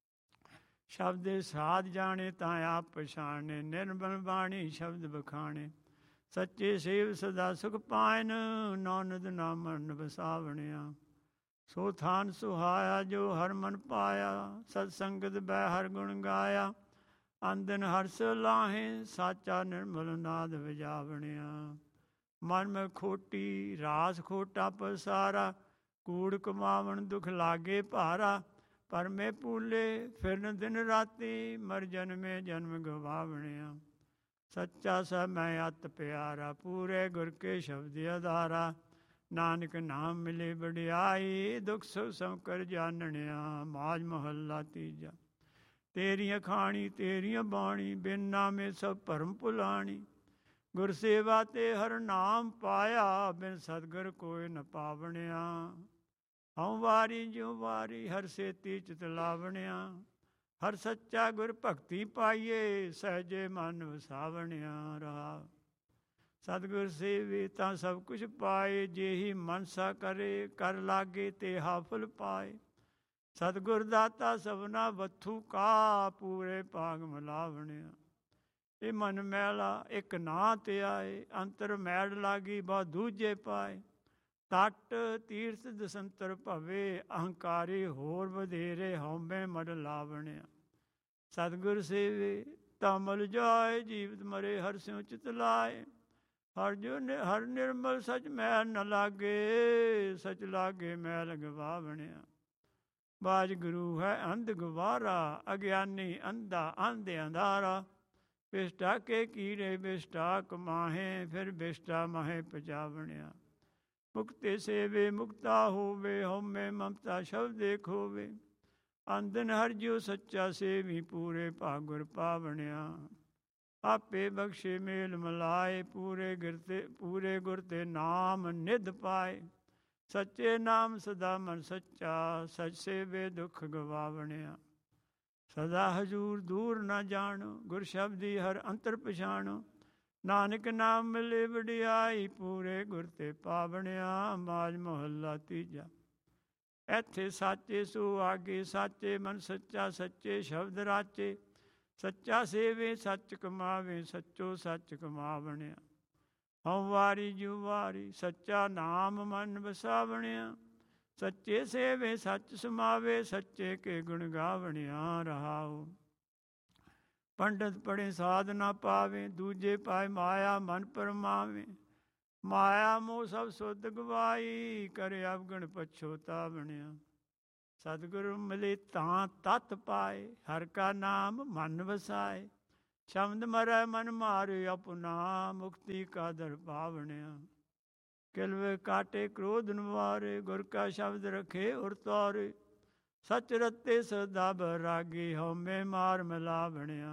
ਸ਼ਬਦ ਸਾਧ ਜਾਣੇ ਤਾਂ ਆਪ ਪਛਾਣੇ, ਨਿਰਮਲ ਬਾਣੀ ਸ਼ਬਦ ਬਖਾਣੇ। ਸੱਚੇ ਸੇਵ ਸਦਾ ਸੁਖ ਪਾਇਨ, ਨਾਨਕ ਨਾਮ ਮਰਨ ਵਸਾਵਣਿਆ। ਸੋ ਥਾਨ ਸੁਹਾਇਆ ਜੋ ਹਰ ਮਨ ਪਾਇਆ, ਸਤ ਸੰਗਤ ਬੈ ਹਰ ਗੁਣ ਗਾਇਆ। ਅੰਦਨ ਹਰਸ ਲਾਹੇ, ਸਾਚਾ ਨਿਰਮਲ ਨਾਦ ਵਜਾਵਣਿਆ। ਮਨ ਮੈਂ ਖੋਟੀ ਰਾਸ ਖੋਟਾ ਪਸਾਰਾ, ਕੂੜ ਕਮਾਵਣ ਦੁਖ ਲਾਗੇ ਭਾਰਾ। ਪਰ ਮੈਂ ਪੂਲੇ ਫਿਰਨ ਦਿਨ ਰਾਤੀ, ਮਰ ਜਨਮੇ ਜਨਮ ਗਵਾਵਣਿਆ। ਸੱਚਾ ਸਭ ਮੈਂ ਅਤ ਪਿਆਰਾ, ਪੂਰੇ ਗੁਰ ਕੇ ਸ਼ਬਦ ਆਧਾਰਾ। ਨਾਨਕ ਨਾਮ ਮਿਲੇ ਵਡਿਆਈ, ਦੁਖ ਸੁਖ ਸਮ ਕਰ ਜਾਣਿਆ। ਮਾਝ ਮਹੱਲਾ ਤੀਜਾ। ਤੇਰੀਆਂ ਖਾਣੀ ਤੇਰੀਆਂ ਬਾਣੀ, ਬਿਨ ਨਾਮੇ ਸਭ ਭਰਮ ਭੁਲਾਣੀ। ਗੁਰ ਸੇਵਾ ਤੇ ਹਰ ਨਾਮ ਪਾਇਆ, ਬਿਨ ਸਤਿਗੁਰ ਕੋਇ ਨ ਪਾਵਣਿਆ। ਹਉ ਵਾਰੀ ਜਿਉ ਵਾਰੀ, ਹਰ ਸੇਤੀ ਚਿਤ ਲਾਵਣਿਆ। ਹਰ ਸੱਚਾ ਗੁਰ ਭਗਤੀ ਪਾਈਏ, ਸਹਿਜੇ ਮਨ ਵਸਾਵਣਿਆ। ਰਹਾ ਸਤਿਗੁਰ ਸੇਵੇ ਤਾਂ ਸਭ ਕੁਛ ਪਾਏ, ਜਿਹੀ ਮਨਸਾ ਕਰੇ ਕਰ ਲਾਗੇ ਤੇ ਹਾਫਲ ਪਾਏ। ਸਤਿਗੁਰ ਦਾਤਾ ਸਭਨਾ ਵੱਥੂ ਕਾ, ਪੂਰੇ ਭਾਗ ਮਿਲਾਵਣਿਆ। ਇਹ ਮਨ ਮੈਲਾ ਇੱਕ ਨਾ ਤੇ ਆਏ, ਅੰਤਰ ਮੈਲ ਲਾਗੀ ਬਾ ਦੂਜੇ ਪਾਏ। ਤਟ ਤੀਰਥ ਦਸੰਤਰ ਭਵੇ, ਅਹੰਕਾਰੀ ਹੋਰ ਵਧੇਰੇ ਹਉਮੈ ਮਡ ਲਾਵਣਿਆ। ਸਤਿਗੁਰ ਸੇਵੇ ਤਾਂ ਮਲ ਜਾਏ, ਜੀਵਤ ਮਰੇ ਹਰ ਸਿਉ ਚਿਤ ਲਾਏ। ਹਰ ਜੋ ਹਰ ਨਿਰਮਲ ਸਚ ਮੈਲ ਨ ਲਾਗੇ, ਸਚ ਲਾਗੇ ਮੈਲ ਗਵਾਵਣਿਆ। ਬਾਜ ਗੁਰੂ ਹੈ ਅੰਧ ਗਵਾਰਾ, ਅਗਿਆਨੀ ਅੰਧਾ ਅੰਧ ਅੰਧਾਰਾ। ਬਿਸ਼ਟਾ ਕੇ ਕੀੜੇ ਬਿਸ਼ਟਾ ਕਮਾਹੇ, ਫਿਰ ਬਿਸ਼ਟਾ ਮਾਹੇ ਪਜਾਵਣਿਆ। ਮੁਕਤੇ ਸੇਵੇ ਮੁਕਤਾ ਹੋਵੇ, ਹਉਮੈ ਮਮਤਾ ਸ਼ਬਦੇ ਖੋਵੇ। ਅੰਦਨ ਹਰ ਜਿਉ ਸੱਚਾ ਸੇਵੀ, ਪੂਰੇ ਭਾਗੁਰ ਪਾਵਣਿਆ। ਆਪੇ ਬਖਸ਼ੇ ਮੇਲ ਮਲਾਏ, ਪੂਰੇ ਗੁਰ ਤੇ ਪੂਰੇ ਗੁਰ ਤੇ ਨਾਮ ਨਿਧ ਪਾਏ। ਸੱਚੇ ਨਾਮ ਸਦਾ ਮਨ ਸੱਚਾ, ਸਚ ਸੇਵੇ ਦੁਖ ਗਵਾਵਣਿਆ। ਸਦਾ ਹਜ਼ੂਰ ਦੂਰ ਨਾ ਜਾਣੋ, ਗੁਰ ਸ਼ਬਦੀ ਹਰ ਅੰਤਰ ਪਛਾਣੋ। ਨਾਨਕ ਨਾਮ ਮਿਲੇ ਵਡਿਆਈ, ਪੂਰੇ ਗੁਰ ਤੇ ਪਾਵਣਿਆ। ਮਾਝ ਮਹੱਲਾ ਤੀਜਾ। ਇੱਥੇ ਸਾਚੇ ਸੋ ਆਗੇ, ਸਾਚੇ ਮਨ ਸੱਚਾ ਸੱਚੇ ਸ਼ਬਦ ਰਾਚੇ। ਸੱਚਾ ਸੇਵੇ ਸੱਚ ਕਮਾਵੇ, ਸੱਚੋ ਸੱਚ ਕਮਾਵਣਿਆ। ਹਉ ਵਾਰੀ ਜਿਉ ਵਾਰੀ, ਸੱਚਾ ਨਾਮ ਮਨ ਵਸਾਵਣਿਆ। ਸੱਚੇ ਸੇਵੇ ਸੱਚ ਸਮਾਵੇ, ਸੱਚੇ ਕੇ ਗੁਣ ਗਾਵਣਿਆ। ਰਹਾਉ ਪੰਡਤ ਪੜੇ ਸਾਧ ਨਾ ਪਾਵੇ, ਦੂਜੇ ਪਾਏ ਮਾਇਆ ਮਨ ਪਰਮਾਵੇ। ਮਾਇਆ ਮੋਹ ਸਭ ਸੁਧ ਗਵਾਈ, ਕਰੇ ਅਵਗਣ ਪਛੋਤਾ ਬਣਿਆ। ਸਤਿਗੁਰੂ ਮਿਲੇ ਤਾਂ ਤਤ ਪਾਏ, ਹਰ ਕਾ ਨਾਮ ਮਨ ਵਸਾਏ। ਸ਼ਬਦ ਮਰੈ ਮਨ ਮਾਰੇ ਆਪਣਾ, ਮੁਕਤੀ ਕਾ ਦਰ ਪਾਵਣਿਆ। ਕਿਲਵੇ ਕਾਟੇ ਕ੍ਰੋਧ ਨਿਵਾਰੇ, ਗੁਰ ਕਾ ਸ਼ਬਦ ਰਖੇ ਉਰ ਤਾਰੇ। ਸਚ ਰਤੇ ਸਦਾ ਬੈਰਾਗੀ, ਹਉਮੈ ਮਾਰ ਮਿਲਾ ਬਣਿਆ।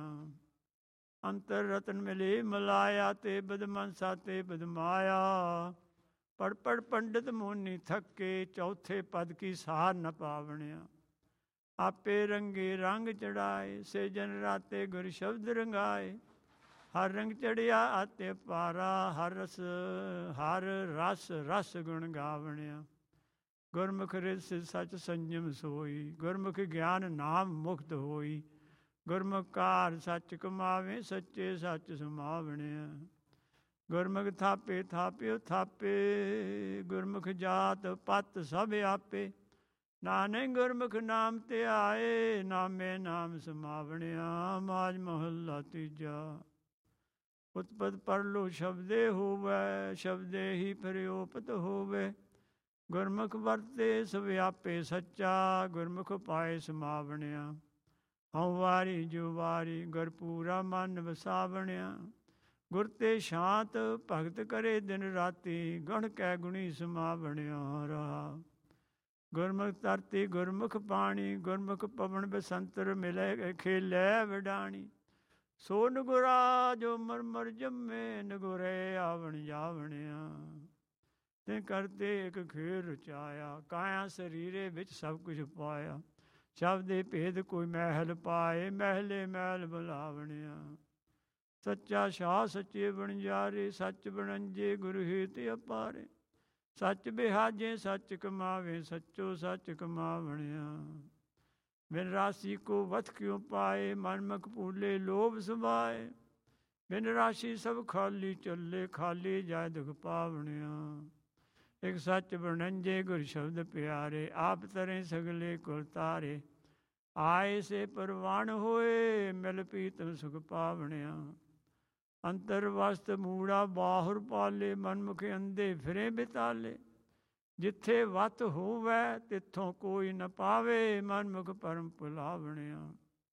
ਅੰਤਰ ਰਤਨ ਮਿਲੇ ਮਿਲਾਇਆ, ਤੇ ਬਦ ਮਨਸਾ ਤੇ ਬਦ ਮਾਇਆ। ਪੜ ਪੜ ਪੰਡਿਤ ਮੋਨੀ ਥੱਕੇ, ਚੌਥੇ ਪਦ ਕੀ ਸਾਰ ਨ ਪਾਵਣਿਆ। ਆਪੇ ਰੰਗੇ ਰੰਗ ਚੜਾਏ, ਸੇ ਜਨ ਰਾਤੇ ਗੁਰ ਸ਼ਬਦ ਰੰਗਾਏ। ਹਰ ਰੰਗ ਚੜਿਆ ਆਤੇ ਪਾਰਾ, ਹਰ ਰਸ ਹਰ ਰਸ ਰਸ ਗੁਣ ਗਾਵਣਿਆ। ਗੁਰਮੁਖ ਰਿਸ ਸਚ ਸੰਜਮ ਸੋਈ, ਗੁਰਮੁਖ ਗਿਆਨ ਨਾਮ ਮੁਕਤ ਹੋਈ। ਗੁਰਮੁਖ ਕਾਰ ਸੱਚ ਕਮਾਵੇ, ਸੱਚੇ ਸੱਚ ਸਮਾਵਣਿਆ। ਗੁਰਮੁਖ ਥਾਪੇ ਥਾਪਿਓ ਥਾਪੇ, ਗੁਰਮੁਖ ਜਾਤ ਪਤ ਸਭ ਆਪੇ। ਨਾਨਕ ਗੁਰਮੁਖ ਨਾਮ ਤੇ ਆਏ, ਨਾਮੇ ਨਾਮ ਸਮਾਵਣਿਆ। ਮਾਝ ਮਹੱਲਾ ਤੀਜਾ। ਉਤਪਤ ਪਰਲੋ ਸ਼ਬਦੇ ਹੋਵੈ, ਸ਼ਬਦੇ ਹੀ ਪ੍ਰਯੋਪਤ ਹੋਵੇ। ਗੁਰਮੁਖ ਵਰਤੇ ਸਭ ਆਪੇ ਸੱਚਾ, ਗੁਰਮੁਖ ਪਾਏ ਸਮਾਵਣਿਆ। ਹਉ ਵਾਰੀ ਜੋ ਵਾਰੀ, ਗੁਰ ਪੂਰਾ ਮਨ ਵਸਾਵਣਿਆ। ਗੁਰ ਤੇ ਸ਼ਾਂਤ ਭਗਤ ਕਰੇ ਦਿਨ ਰਾਤੀ, ਗਣ ਕੈ ਗੁਣੀ ਸਮਾਵਣਿਆ ਰਹਾ। ਗੁਰਮੁਖ ਧਰਤੀ ਗੁਰਮੁਖ ਪਾਣੀ, ਗੁਰਮੁਖ ਪਵਨ ਬਸੰਤਰ ਮਿਲੇ ਖੇਲੇ ਵਿਡਾਣੀ। ਸੋ ਨਗੁਰਾ ਜੋ ਮਰ ਮਰ ਜੰਮੇ, ਨਗੁਰੇ ਆਵਣ ਜਾਵਣਿਆ। ਤੇ ਕਰਤੇ ਇੱਕ ਖੇਰ ਰਚਾਇਆ, ਕਾਇਆ ਸਰੀਰੇ ਵਿੱਚ ਸਭ ਕੁਝ ਪਾਇਆ। ਸ਼ਬਦੇ ਭੇਦ ਕੋਈ ਮਹਿਲ ਪਾਏ, ਮਹਿਲੇ ਮਹਿਲ ਬੁਲਾਵਣਿਆ। ਸੱਚਾ ਸ਼ਾਹ ਸੱਚੇ ਬਣਜਾਰੇ, ਸੱਚ ਬਣੰਜੇ ਗੁਰੂ ਹਿਤ ਅਪਾਰੇ। ਸੱਚ ਬਿਹਾਜੇ ਸੱਚ ਕਮਾਵੇ, ਸੱਚੋ ਸੱਚ ਕਮਾਵਣਿਆ। ਬਿਨ ਰਾਸ਼ੀ ਕੋ ਵਤ ਕਿਉ ਪਾਏ, ਮਨ ਮਖ ਭੂਲੇ ਲੋਭ ਸੁਭਾਏ। ਬਿਨ ਰਾਸ਼ੀ ਸਭ ਖਾਲੀ ਚੱਲੇ, ਖਾਲੀ ਜਾਇ ਦੁਖ ਪਾਵਣਿਆ। ਇੱਕ ਸੱਚ ਬਣੰਜੇ ਗੁਰ ਸ਼ਬਦ ਪਿਆਰੇ, ਆਪ ਤਰੇ ਸਗਲੇ ਕੁਲ ਤਾਰੇ। ਆਏ ਸੇ ਪਰਵਾਣ ਹੋਏ, ਮਿਲ ਪੀਤਮ ਸੁਖ ਪਾਵਣਿਆ। ਅੰਤਰ ਵਸਤ ਮੂੜਾ ਬਾਹੁਰ ਪਾਲੇ, ਮਨਮੁਖ ਅੰਧੇ ਫਿਰੇ ਬਿਤਾਲੇ। ਜਿੱਥੇ ਵਤ ਹੋਵੈ ਤਿੱਥੋਂ ਕੋਈ ਨ ਪਾਵੇ, ਮਨਮੁਖ ਪਰਮ ਭੁਲਾਵਣਿਆ।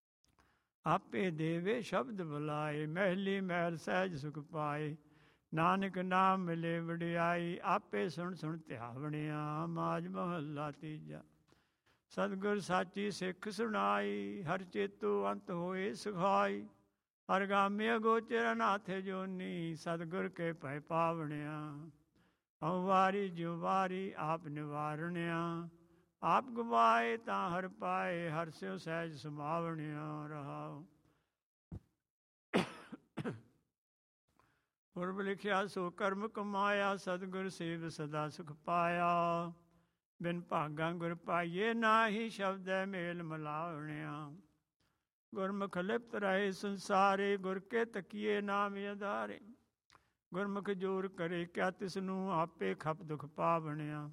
ਆਪੇ ਦੇਵੇ ਸ਼ਬਦ ਬੁਲਾਏ, ਮਹਿਲੀ ਮਹਿਲ ਸਹਿਜ ਸੁਖ ਪਾਏ। ਨਾਨਕ ਨਾਮ ਮਿਲੇ ਵਡਿਆਈ, ਆਪੇ ਸੁਣ ਸੁਣ ਧਿਆਵਣਿਆ। ਮਾਝ ਮਹੱਲਾ ਤੀਜਾ। ਸਤਿਗੁਰ ਸਾਚੀ ਸਿੱਖ ਸੁਣਾਈ, ਹਰ ਚੇਤੋ ਅੰਤ ਹੋਏ ਸੁਖਾਈ। ਹਰ ਗਾਮੀ ਅਗੋਚਰ ਅਨਾਥ ਜੋਨੀ, ਸਤਿਗੁਰ ਕੇ ਭੈ ਪਾਵਣਿਆ। ਹਉ ਵਾਰੀ ਜਿਉ ਵਾਰੀ ਆਪ ਨਿਵਾਰਣਿਆ। ਆਪ ਗਵਾਏ ਤਾਂ ਹਰ ਪਾਏ, ਹਰ ਸਿਉ ਸਹਿਜ ਸਮਾਵਣਿਆ ਰਹਾਉ। ਪੁਰਬ ਲਿਖਿਆ ਸੋ ਕਰਮ ਕਮਾਇਆ, ਸਤਿਗੁਰ ਸੇਵ ਸਦਾ ਸੁਖ ਪਾਇਆ। ਬਿਨ ਭਾਗਾਂ ਗੁਰ ਪਾਈਏ, ਨਾਹੀ ਸ਼ਬਦੈ ਮੇਲ ਮਿਲਾਵਣਿਆ। ਗੁਰਮੁਖ ਲਿਪਤ ਰਹੇ ਸੰਸਾਰੇ, ਗੁਰ ਕੇ ਤਕੀਏ ਨਾਮ ਆਧਾਰੇ। ਗੁਰਮੁਖ ਜੋਰ ਕਰੇ ਕਿਆ ਤਿਸਨੂੰ, ਆਪੇ ਖਪ ਦੁਖ ਪਾਵਣਿਆ।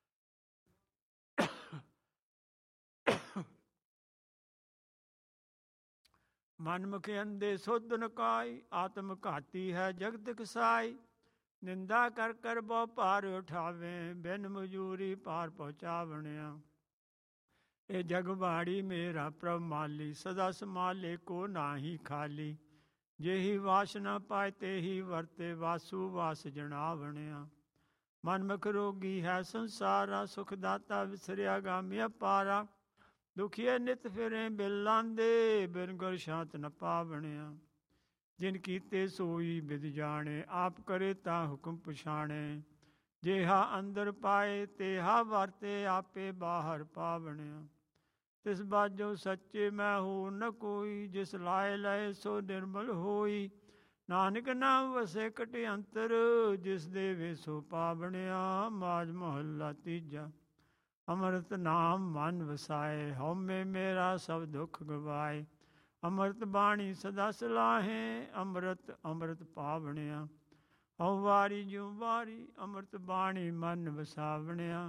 ਮਨ ਮੁਖ ਅੰਧੇ ਸੁਧ ਨ ਕਾਈ, ਆਤਮ ਘਾਤੀ ਹੈ ਜਗਤ ਕਸਾਈ। ਨਿੰਦਾ ਕਰ ਕਰ ਬਹੁ ਭਾਰ ਉਠਾਵੇ, ਬਿਨ ਮਜੂਰੀ ਪਾਰ ਪਹੁੰਚਾਵਣਿਆ। ਇਹ ਜਗ ਬਾੜੀ ਮੇਰਾ ਪ੍ਰਭ ਮਾਲੀ, ਸਦਾ ਸੰਭਾਲੇ ਕੋ ਨਾਹੀ ਖਾਲੀ। ਜਿਹੀ ਵਾਸਨਾ ਪਾਏ ਤੇਹੀ ਵਰਤੇ, ਵਾਸੂ ਵਾਸ ਜਣਾਵਣਿਆ। ਮਨਮੁਖ ਰੋਗੀ ਹੈ ਸੰਸਾਰਾ, ਸੁਖ ਦਾਤਾ ਵਿਸਰਿਆ ਗਾਮੀ ਅਪਾਰਾ। ਦੁਖੀਏ ਨਿਤ ਫਿਰੇ ਬਿਲਾਂਦੇ, ਬਿਨ ਗੁਰ ਸ਼ਾਂਤ ਨ ਪਾਵਣਿਆ। ਜਿਨ ਕੀਤੇ ਸੋਈ ਬਿਦ ਜਾਣੇ, ਆਪ ਕਰੇ ਤਾਂ ਹੁਕਮ ਪਛਾਣੇ। ਜਿਹਾ ਅੰਦਰ ਪਾਏ ਤੇਹਾ ਵਰਤੇ, ਆਪੇ ਬਾਹਰ ਪਾਵਣਿਆ। ਤਿਸ ਬਾਝੋ ਸੱਚੇ ਮੈਂ ਹੋ ਨ ਕੋਈ, ਜਿਸ ਲਾਏ ਲਏ ਸੋ ਨਿਰਮਲ ਹੋਈ। ਨਾਨਕ ਨਾਮ ਵਸੇ ਕਟ ਅੰਤਰ, ਜਿਸ ਦੇਵੇ ਸੋ ਪਾਵਣਿਆ। ਮਾਝ ਮਹੱਲਾ ਤੀਜਾ। ਅੰਮ੍ਰਿਤ ਨਾਮ ਮਨ ਵਸਾਏ, ਹਉਮੈ ਮੇਰਾ ਸਭ ਦੁੱਖ ਗਵਾਏ। ਅੰਮ੍ਰਿਤ ਬਾਣੀ ਸਦਾ ਸਲਾਹੇ, ਅੰਮ੍ਰਿਤ ਅੰਮ੍ਰਿਤ ਪਾਵਣਿਆ। ਹਉ ਵਾਰੀ ਜਿਉ ਵਾਰੀ, ਅੰਮ੍ਰਿਤ ਬਾਣੀ ਮਨ ਵਸਾਵਣਿਆ।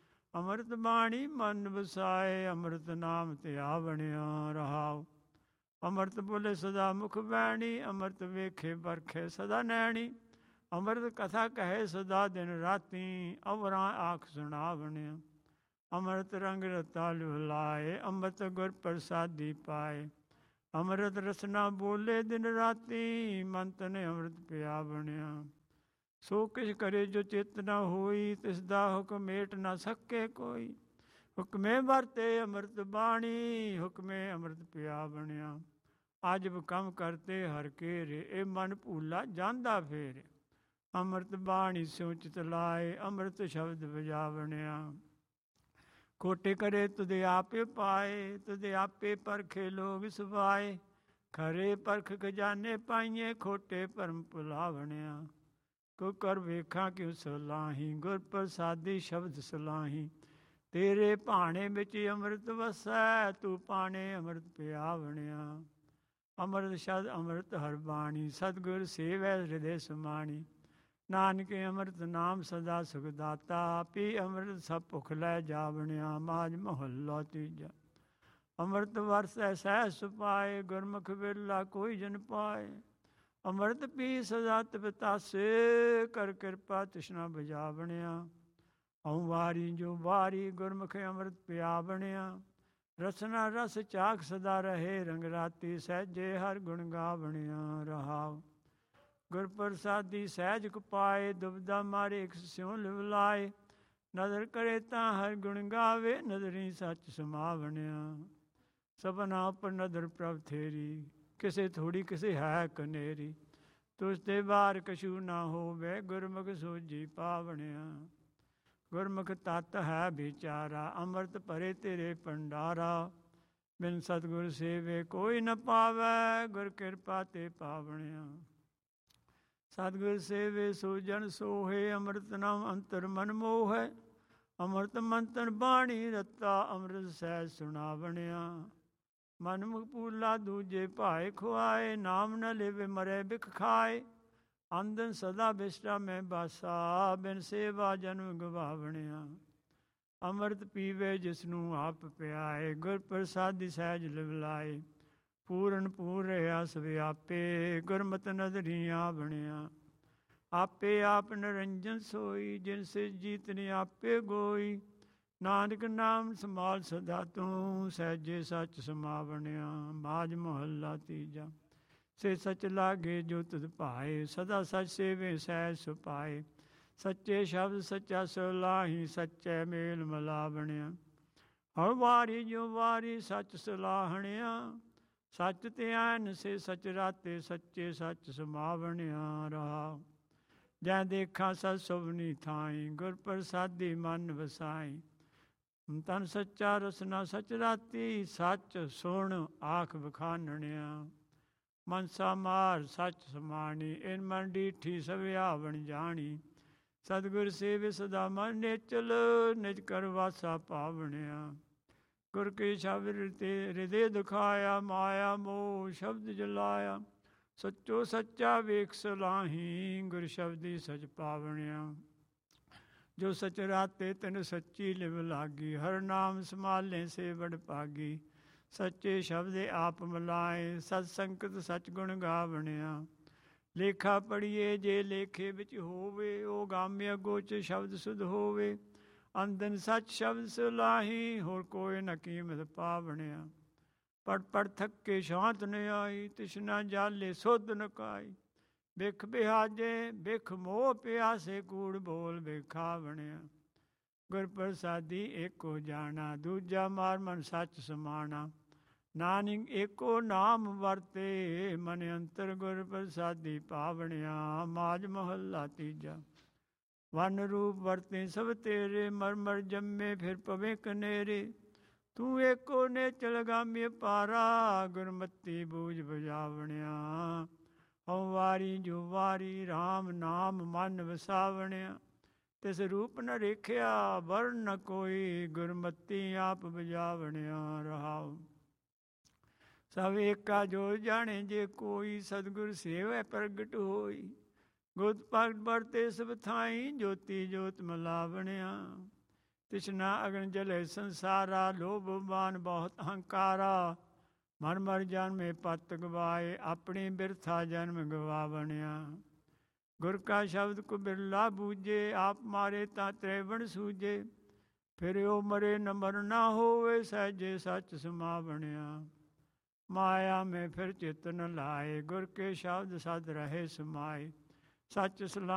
ਅੰਮ੍ਰਿਤ ਬਾਣੀ ਮਨ ਵਸਾਏ, ਅੰਮ੍ਰਿਤ ਨਾਮ ਧਿਆਵਣਿਆ ਰਹਾਉ। ਅੰਮ੍ਰਿਤ ਬੋਲੇ ਸਦਾ ਮੁਖ ਬੈਣੀ, ਅੰਮ੍ਰਿਤ ਵੇਖੇ ਬਰਖੇ ਸਦਾ ਨੈਣੀ। ਅੰਮ੍ਰਿਤ ਕਥਾ ਕਹੇ ਸਦਾ ਦਿਨ ਰਾਤੀ, ਅਵਰਾਂ ਆਖ ਸੁਣਾਵਣਿਆ। ਅੰਮ੍ਰਿਤ ਰੰਗ ਰਤਾ ਲੁਲਾਏ, ਅੰਮ੍ਰਿਤ ਗੁਰ ਪ੍ਰਸਾਦੀ ਪਾਏ। ਅੰਮ੍ਰਿਤ ਰਸਨਾ ਬੋਲੇ ਦਿਨ ਰਾਤੀ, ਮਨ ਤਨ ਅੰਮ੍ਰਿਤ ਪਿਆ ਬਣਿਆ। ਸੋ ਕਿਛ ਕਰੇ ਜੋ ਚਿਤ ਨ ਹੋਈ, ਤਿਸ ਦਾ ਹੁਕਮ ਮੇਟ ਨ ਸਕੇ ਕੋਈ। ਹੁਕਮੇ ਵਰਤੇ ਅੰਮ੍ਰਿਤ ਬਾਣੀ, ਹੁਕਮੇ ਅੰਮ੍ਰਿਤ ਪਿਆ ਬਣਿਆ। ਅਜਬ ਕੰਮ ਕਰਤੇ ਹਰ ਘੇਰੇ, ਇਹ ਮਨ ਭੂਲਾ ਜਾਂਦਾ ਫੇਰੇ। ਅੰਮ੍ਰਿਤ ਬਾਣੀ ਸਿਉ ਚਿਤ ਲਾਏ, ਅੰਮ੍ਰਿਤ ਸ਼ਬਦ ਵਜਾਵਣਿਆ। ਖੋਟੇ ਕਰੇ ਤੁਦੇ ਆਪੇ ਪਾਏ, ਤੁਦੇ ਆਪੇ ਪਰਖੇ ਲੋਗ ਸੁਭਾਏ। ਖਰੇ ਪਰਖ ਖਜ਼ਾਨੇ ਪਾਈਏ, ਖੋਟੇ ਭਰਮ ਭੁਲਾਵਣਿਆ। ਕੋ ਕਰ ਵੇਖਾਂ ਕਿਉ ਸਲਾਹੀ, ਗੁਰ ਪ੍ਰਸਾਦੀ ਸ਼ਬਦ ਸਲਾਹੀ। ਤੇਰੇ ਭਾਣੇ ਵਿੱਚ ਅੰਮ੍ਰਿਤ ਵਸੈ, ਤੂੰ ਭਾਣੇ ਅੰਮ੍ਰਿਤ ਪਿਆਵਣਿਆ। ਅੰਮ੍ਰਿਤ ਸ਼ਬਦ ਅੰਮ੍ਰਿਤ ਹਰ ਬਾਣੀ, ਸਤਿਗੁਰ ਸੇਵੈ ਹਿਰਦੇ ਸਮਾਣੀ। ਨਾਨਕ ਅੰਮ੍ਰਿਤ ਨਾਮ ਸਦਾ ਸੁਖ ਦਾਤਾ, ਪੀ ਅੰਮ੍ਰਿਤ ਸਭ ਭੁਖ ਲੈ ਜਾਵਣਿਆ। ਮਾਝ ਮਹੱਲਾ ਤੀਜਾ। ਅੰਮ੍ਰਿਤ ਵਰਸੈ ਸਹਿ ਸੁਪਾਏ, ਗੁਰਮੁਖ ਵਿਰਲਾ ਕੋਈ ਜਨ ਪਾਏ। ਅੰਮ੍ਰਿਤ ਪੀ ਸਦਾ ਤ੍ਰਿਪਤਾਸੇ, ਕਰ ਕਿਰਪਾ ਤ੍ਰਿਸ਼ਨਾ ਬੁਝਾਵਣਿਆ। ਹਉ ਵਾਰੀ ਜੋ ਵਾਰੀ, ਗੁਰਮੁਖ ਅੰਮ੍ਰਿਤ ਪਿਆਵਣਿਆ। ਰਸਨਾ ਰਸ ਚਾਖ ਸਦਾ ਰਹੇ, ਰੰਗ ਰਾਤੀ ਸਹਿਜੇ ਹਰ ਗੁਣ ਗਾਵਣਿਆ। ਰਹਾਉ ਗੁਰ ਪ੍ਰਸਾਦੀ ਸਹਿਜ ਕੁਪਾਏ, ਦੁਬਦਾ ਮਾਰੇ ਇਕ ਸਿਉ ਲਿਵਲਾਏ। ਨਦਰ ਕਰੇ ਤਾਂ ਹਰ ਗੁਣ ਗਾਵੇ, ਨਦਰੀ ਸੱਚ ਸਮਾਵਣਿਆ। ਸਭਨਾ ਉਪਰ ਨਦਰ ਪ੍ਰਭ ਥੇਰੀ, ਕਿਸੇ ਥੋੜੀ ਕਿਸੇ ਹੈ ਕਨੇਰੀ। ਤੁਸ ਤੇ ਬਾਰ ਕਛੂ ਨਾ ਹੋਵੇ, ਗੁਰਮੁਖ ਸੋਝੀ ਪਾਵਣਿਆ। ਗੁਰਮੁਖ ਤਤ ਹੈ ਵਿਚਾਰਾ, ਅੰਮ੍ਰਿਤ ਭਰੇ ਤੇਰੇ ਭੰਡਾਰਾ। ਬਿਨ ਸਤਿਗੁਰ ਸੇਵੇ ਕੋਈ ਨ ਪਾਵੈ, ਗੁਰ ਕਿਰਪਾ ਤੇ ਪਾਵਣਿਆ। ਸਤਿਗੁਰ ਸੇਵੇ ਸੋ ਜਨ ਸੋਹੇ, ਅੰਮ੍ਰਿਤ ਨਾਮ ਅੰਤਰ ਮਨ ਮੋਹੈ। ਅੰਮ੍ਰਿਤ ਮੰਤਨ ਬਾਣੀ ਰਤਾ, ਅੰਮ੍ਰਿਤ ਸਹਿਜ ਸੁਣਾਵਣਿਆ। ਮਨ ਮੁਖ ਪੂਲਾ ਦੂਜੇ ਭਾਏ ਖੁਆਏ, ਨਾਮ ਨ ਲੇਵੇ ਮਰੇ ਬਿਖ ਖਾਏ। ਅੰਦਨ ਸਦਾ ਬਿਸਟਾ ਮੈਂ ਬਾਸਾ, ਬਿਨ ਸੇਵਾ ਜਨਮ ਗਵਾਵਣਿਆ। ਅੰਮ੍ਰਿਤ ਪੀਵੇ ਜਿਸਨੂੰ ਆਪ ਪਿਆਏ, ਗੁਰ ਪ੍ਰਸਾਦੀ ਸਹਿਜ ਲਿਵਲਾਏ। ਪੂਰਨ ਪੂਰ ਰਿਹਾ ਸਵਿਆਪੇ, ਗੁਰਮਤਿ ਨਦਰੀ ਆਵਣਿਆ। ਆਪੇ ਆਪ ਨਿਰੰਜਨ ਸੋਈ, ਜਿਨ ਸੇ ਜੀਤਨੀ ਆਪੇ ਗੋਈ। ਨਾਨਕ ਨਾਮ ਸੰਭਾਲ ਸਦਾ ਤੂੰ, ਸਹਿਜੇ ਸੱਚ ਸਮਾਵਣਿਆ। ਮਾਝ ਮਹੱਲਾ ਤੀਜਾ। ਸੇ ਸਚ ਲਾਗੇ ਜੋ ਤੁਧ ਭਾਏ, ਸਦਾ ਸਚ ਸੇਵੇ ਸਹਿਜ ਸੁਪਾਏ। ਸੱਚੇ ਸ਼ਬਦ ਸੱਚਾ ਸਲਾਹੀ, ਸੱਚੇ ਮੇਲ ਮਲਾਵਣਿਆ। ਹਰ ਵਾਰੀ ਜੋ ਵਾਰੀ ਸੱਚ ਸਲਾਹਣਿਆ। ਸੱਚ ਤੇ ਐਨ ਸੇ ਸਚ ਰਾਤੇ, ਸੱਚੇ ਸੱਚ ਸਮਾਵਣਿਆ। ਰਹਾਉ ਜੈ ਦੇਖਾਂ ਸਤ ਸੁਭਨੀ ਥਾਈ, ਗੁਰ ਪ੍ਰਸਾਦੀ ਮਨ ਵਸਾਈ। ਤਨ ਸੱਚਾ ਰਸਨਾ ਸਚ ਰਾਤੀ, ਸੱਚ ਸੁਣ ਆਖ ਵਖਾਨਣਿਆ। ਮਨਸਾ ਮਾਰ ਸੱਚ ਸਮਾਣੀ, ਇਨ ਮਨ ਡੀਠੀ ਸਵਿਆਵਣ ਜਾਣੀ। ਸਤਿਗੁਰ ਸੇਵ ਸਦਾ ਮਨ ਨੇਚਲ, ਨਿਜ ਕਰ ਵਾਸਾ ਪਾਵਣਿਆ। ਗੁਰ ਕੇ ਸ਼ਬਦ ਤੇ ਹਿਰਦੇ ਦਿਖਾਇਆ, ਮਾਇਆ ਮੋਹ ਸ਼ਬਦ ਜਲਾਇਆ। ਸੱਚੋ ਸੱਚਾ ਵੇਖ ਸਲਾਹੀ, ਗੁਰ ਸ਼ਬਦੀ ਸਚ ਪਾਵਣਿਆ। ਜੋ ਸਚ ਰਾਤੇ ਤੈਨੂੰ ਸੱਚੀ ਲਿਵ ਲਾਗੀ, ਹਰ ਨਾਮ ਸੰਭਾਲੇ ਸੇ ਵਡ ਭਾਗੀ। ਸੱਚੇ ਸ਼ਬਦੇ ਆਪ ਮਿਲਾਏ, ਸਤ ਸੰਕਤ ਸਚ ਗੁਣ ਗਾਵਣਿਆ। ਲੇਖਾ ਪੜੀਏ ਜੇ ਲੇਖੇ ਵਿੱਚ ਹੋਵੇ, ਉਹ ਗਾਮਿਆ ਗੋਚ ਸ਼ਬਦ ਸੁਧ ਹੋਵੇ। ਅੰਦਨ ਸੱਚ ਸ਼ਬਦ ਸਲਾਹੀ, ਹੋਰ ਕੋਈ ਨ ਕੀਮਤ ਪਾਵਣਿਆ। ਪੜ ਪੜ ਥੱਕੇ ਸ਼ਾਂਤ ਨ ਆਈ, ਤਿਸ਼ਨਾ ਜਾਲੇ ਸੁਧ ਨ ਕਾਈ। ਬਿਖ ਬਿਹਾਜੇ ਬਿਖ ਮੋਹ ਪਿਆਸੇ, ਕੂੜ ਬੋਲ ਬਿਖਾਵਣਿਆ। ਗੁਰ ਪ੍ਰਸਾਦੀ ਏਕੋ ਜਾਣਾ, ਦੂਜਾ ਮਾਰ ਮਨ ਸੱਚ ਸਮਾਣਾ। ਨਾਨਕ ਏਕੋ ਨਾਮ ਵਰਤੇ, ਮਨ ਅੰਤਰ ਗੁਰ ਪ੍ਰਸਾਦੀ ਪਾਵਣਿਆ। ਮਾਝ ਮਹੱਲਾ ਤੀਜਾ। ਵਨ ਰੂਪ ਵਰਤੇ ਸਭ ਤੇਰੇ, ਮਰ ਮਰ ਜੰਮੇ ਫਿਰ ਪਵੇ ਕਨੇਰੇ। ਤੂੰ ਏਕੋ ਨੇਚਲ ਗਾਮੀ ਪਾਰਾ, ਗੁਰਮਤੀ ਬੂਝ ਬੁਝਾਵਣਿਆ। ਹਉ ਵਾਰੀ ਜੋ ਵਾਰੀ, ਰਾਮ ਨਾਮ ਮਨ ਵਸਾਵਣਿਆ। ਤਿਸ ਰੂਪ ਨ ਰੇਖਿਆ ਵਰਨ ਨ ਕੋਈ, ਗੁਰਮਤੀ ਆਪ ਬੁਝਾਵਣਿਆ। ਰਹਾਉ ਸਭ ਏਕਾ ਜੋ ਜਾਣੇ ਜੇ ਕੋਈ, ਸਤਿਗੁਰ ਸੇਵੈ ਪ੍ਰਗਟ ਹੋਈ। ਗੁਤ ਭਗਤ ਵਰਤੇ ਸਭ ਥਾਈ, ਜੋਤੀ ਜੋਤ ਮਲਾਵਣਿਆ। ਤਿਸ਼ਨਾ ਅਗਨ ਜਲੇ ਸੰਸਾਰਾ, ਲੋਭ ਮਾਨ ਬਹੁਤ ਹੰਕਾਰਾ। ਮਰ ਮਰ ਜਨਮੇ ਪਤ ਗਵਾਏ, ਆਪਣੀ ਬਿਰਥਾ ਜਨਮ ਗਵਾ ਬਣਿਆ। ਗੁਰ ਕਾ ਸ਼ਬਦ ਕੋ ਬਿਰਲਾ ਬੂਝੇ, ਆਪ ਮਾਰੇ ਤਾਂ ਤ੍ਰੈਵਣ ਸੂਝੇ। ਫਿਰ ਉਹ ਮਰੇ ਨ ਮਰਨਾ ਹੋਵੇ, ਸਹਿਜੇ ਸੱਚ ਸਮਾ ਬਣਿਆ। ਮਾਇਆ ਮੈਂ ਫਿਰ ਚਿਤ ਨ ਲਾਏ, ਗੁਰ ਕੇ ਸ਼ਬਦ ਸਦ ਰਹੇ ਸਮਾਏ। ਸੱਚ ਸਲਾ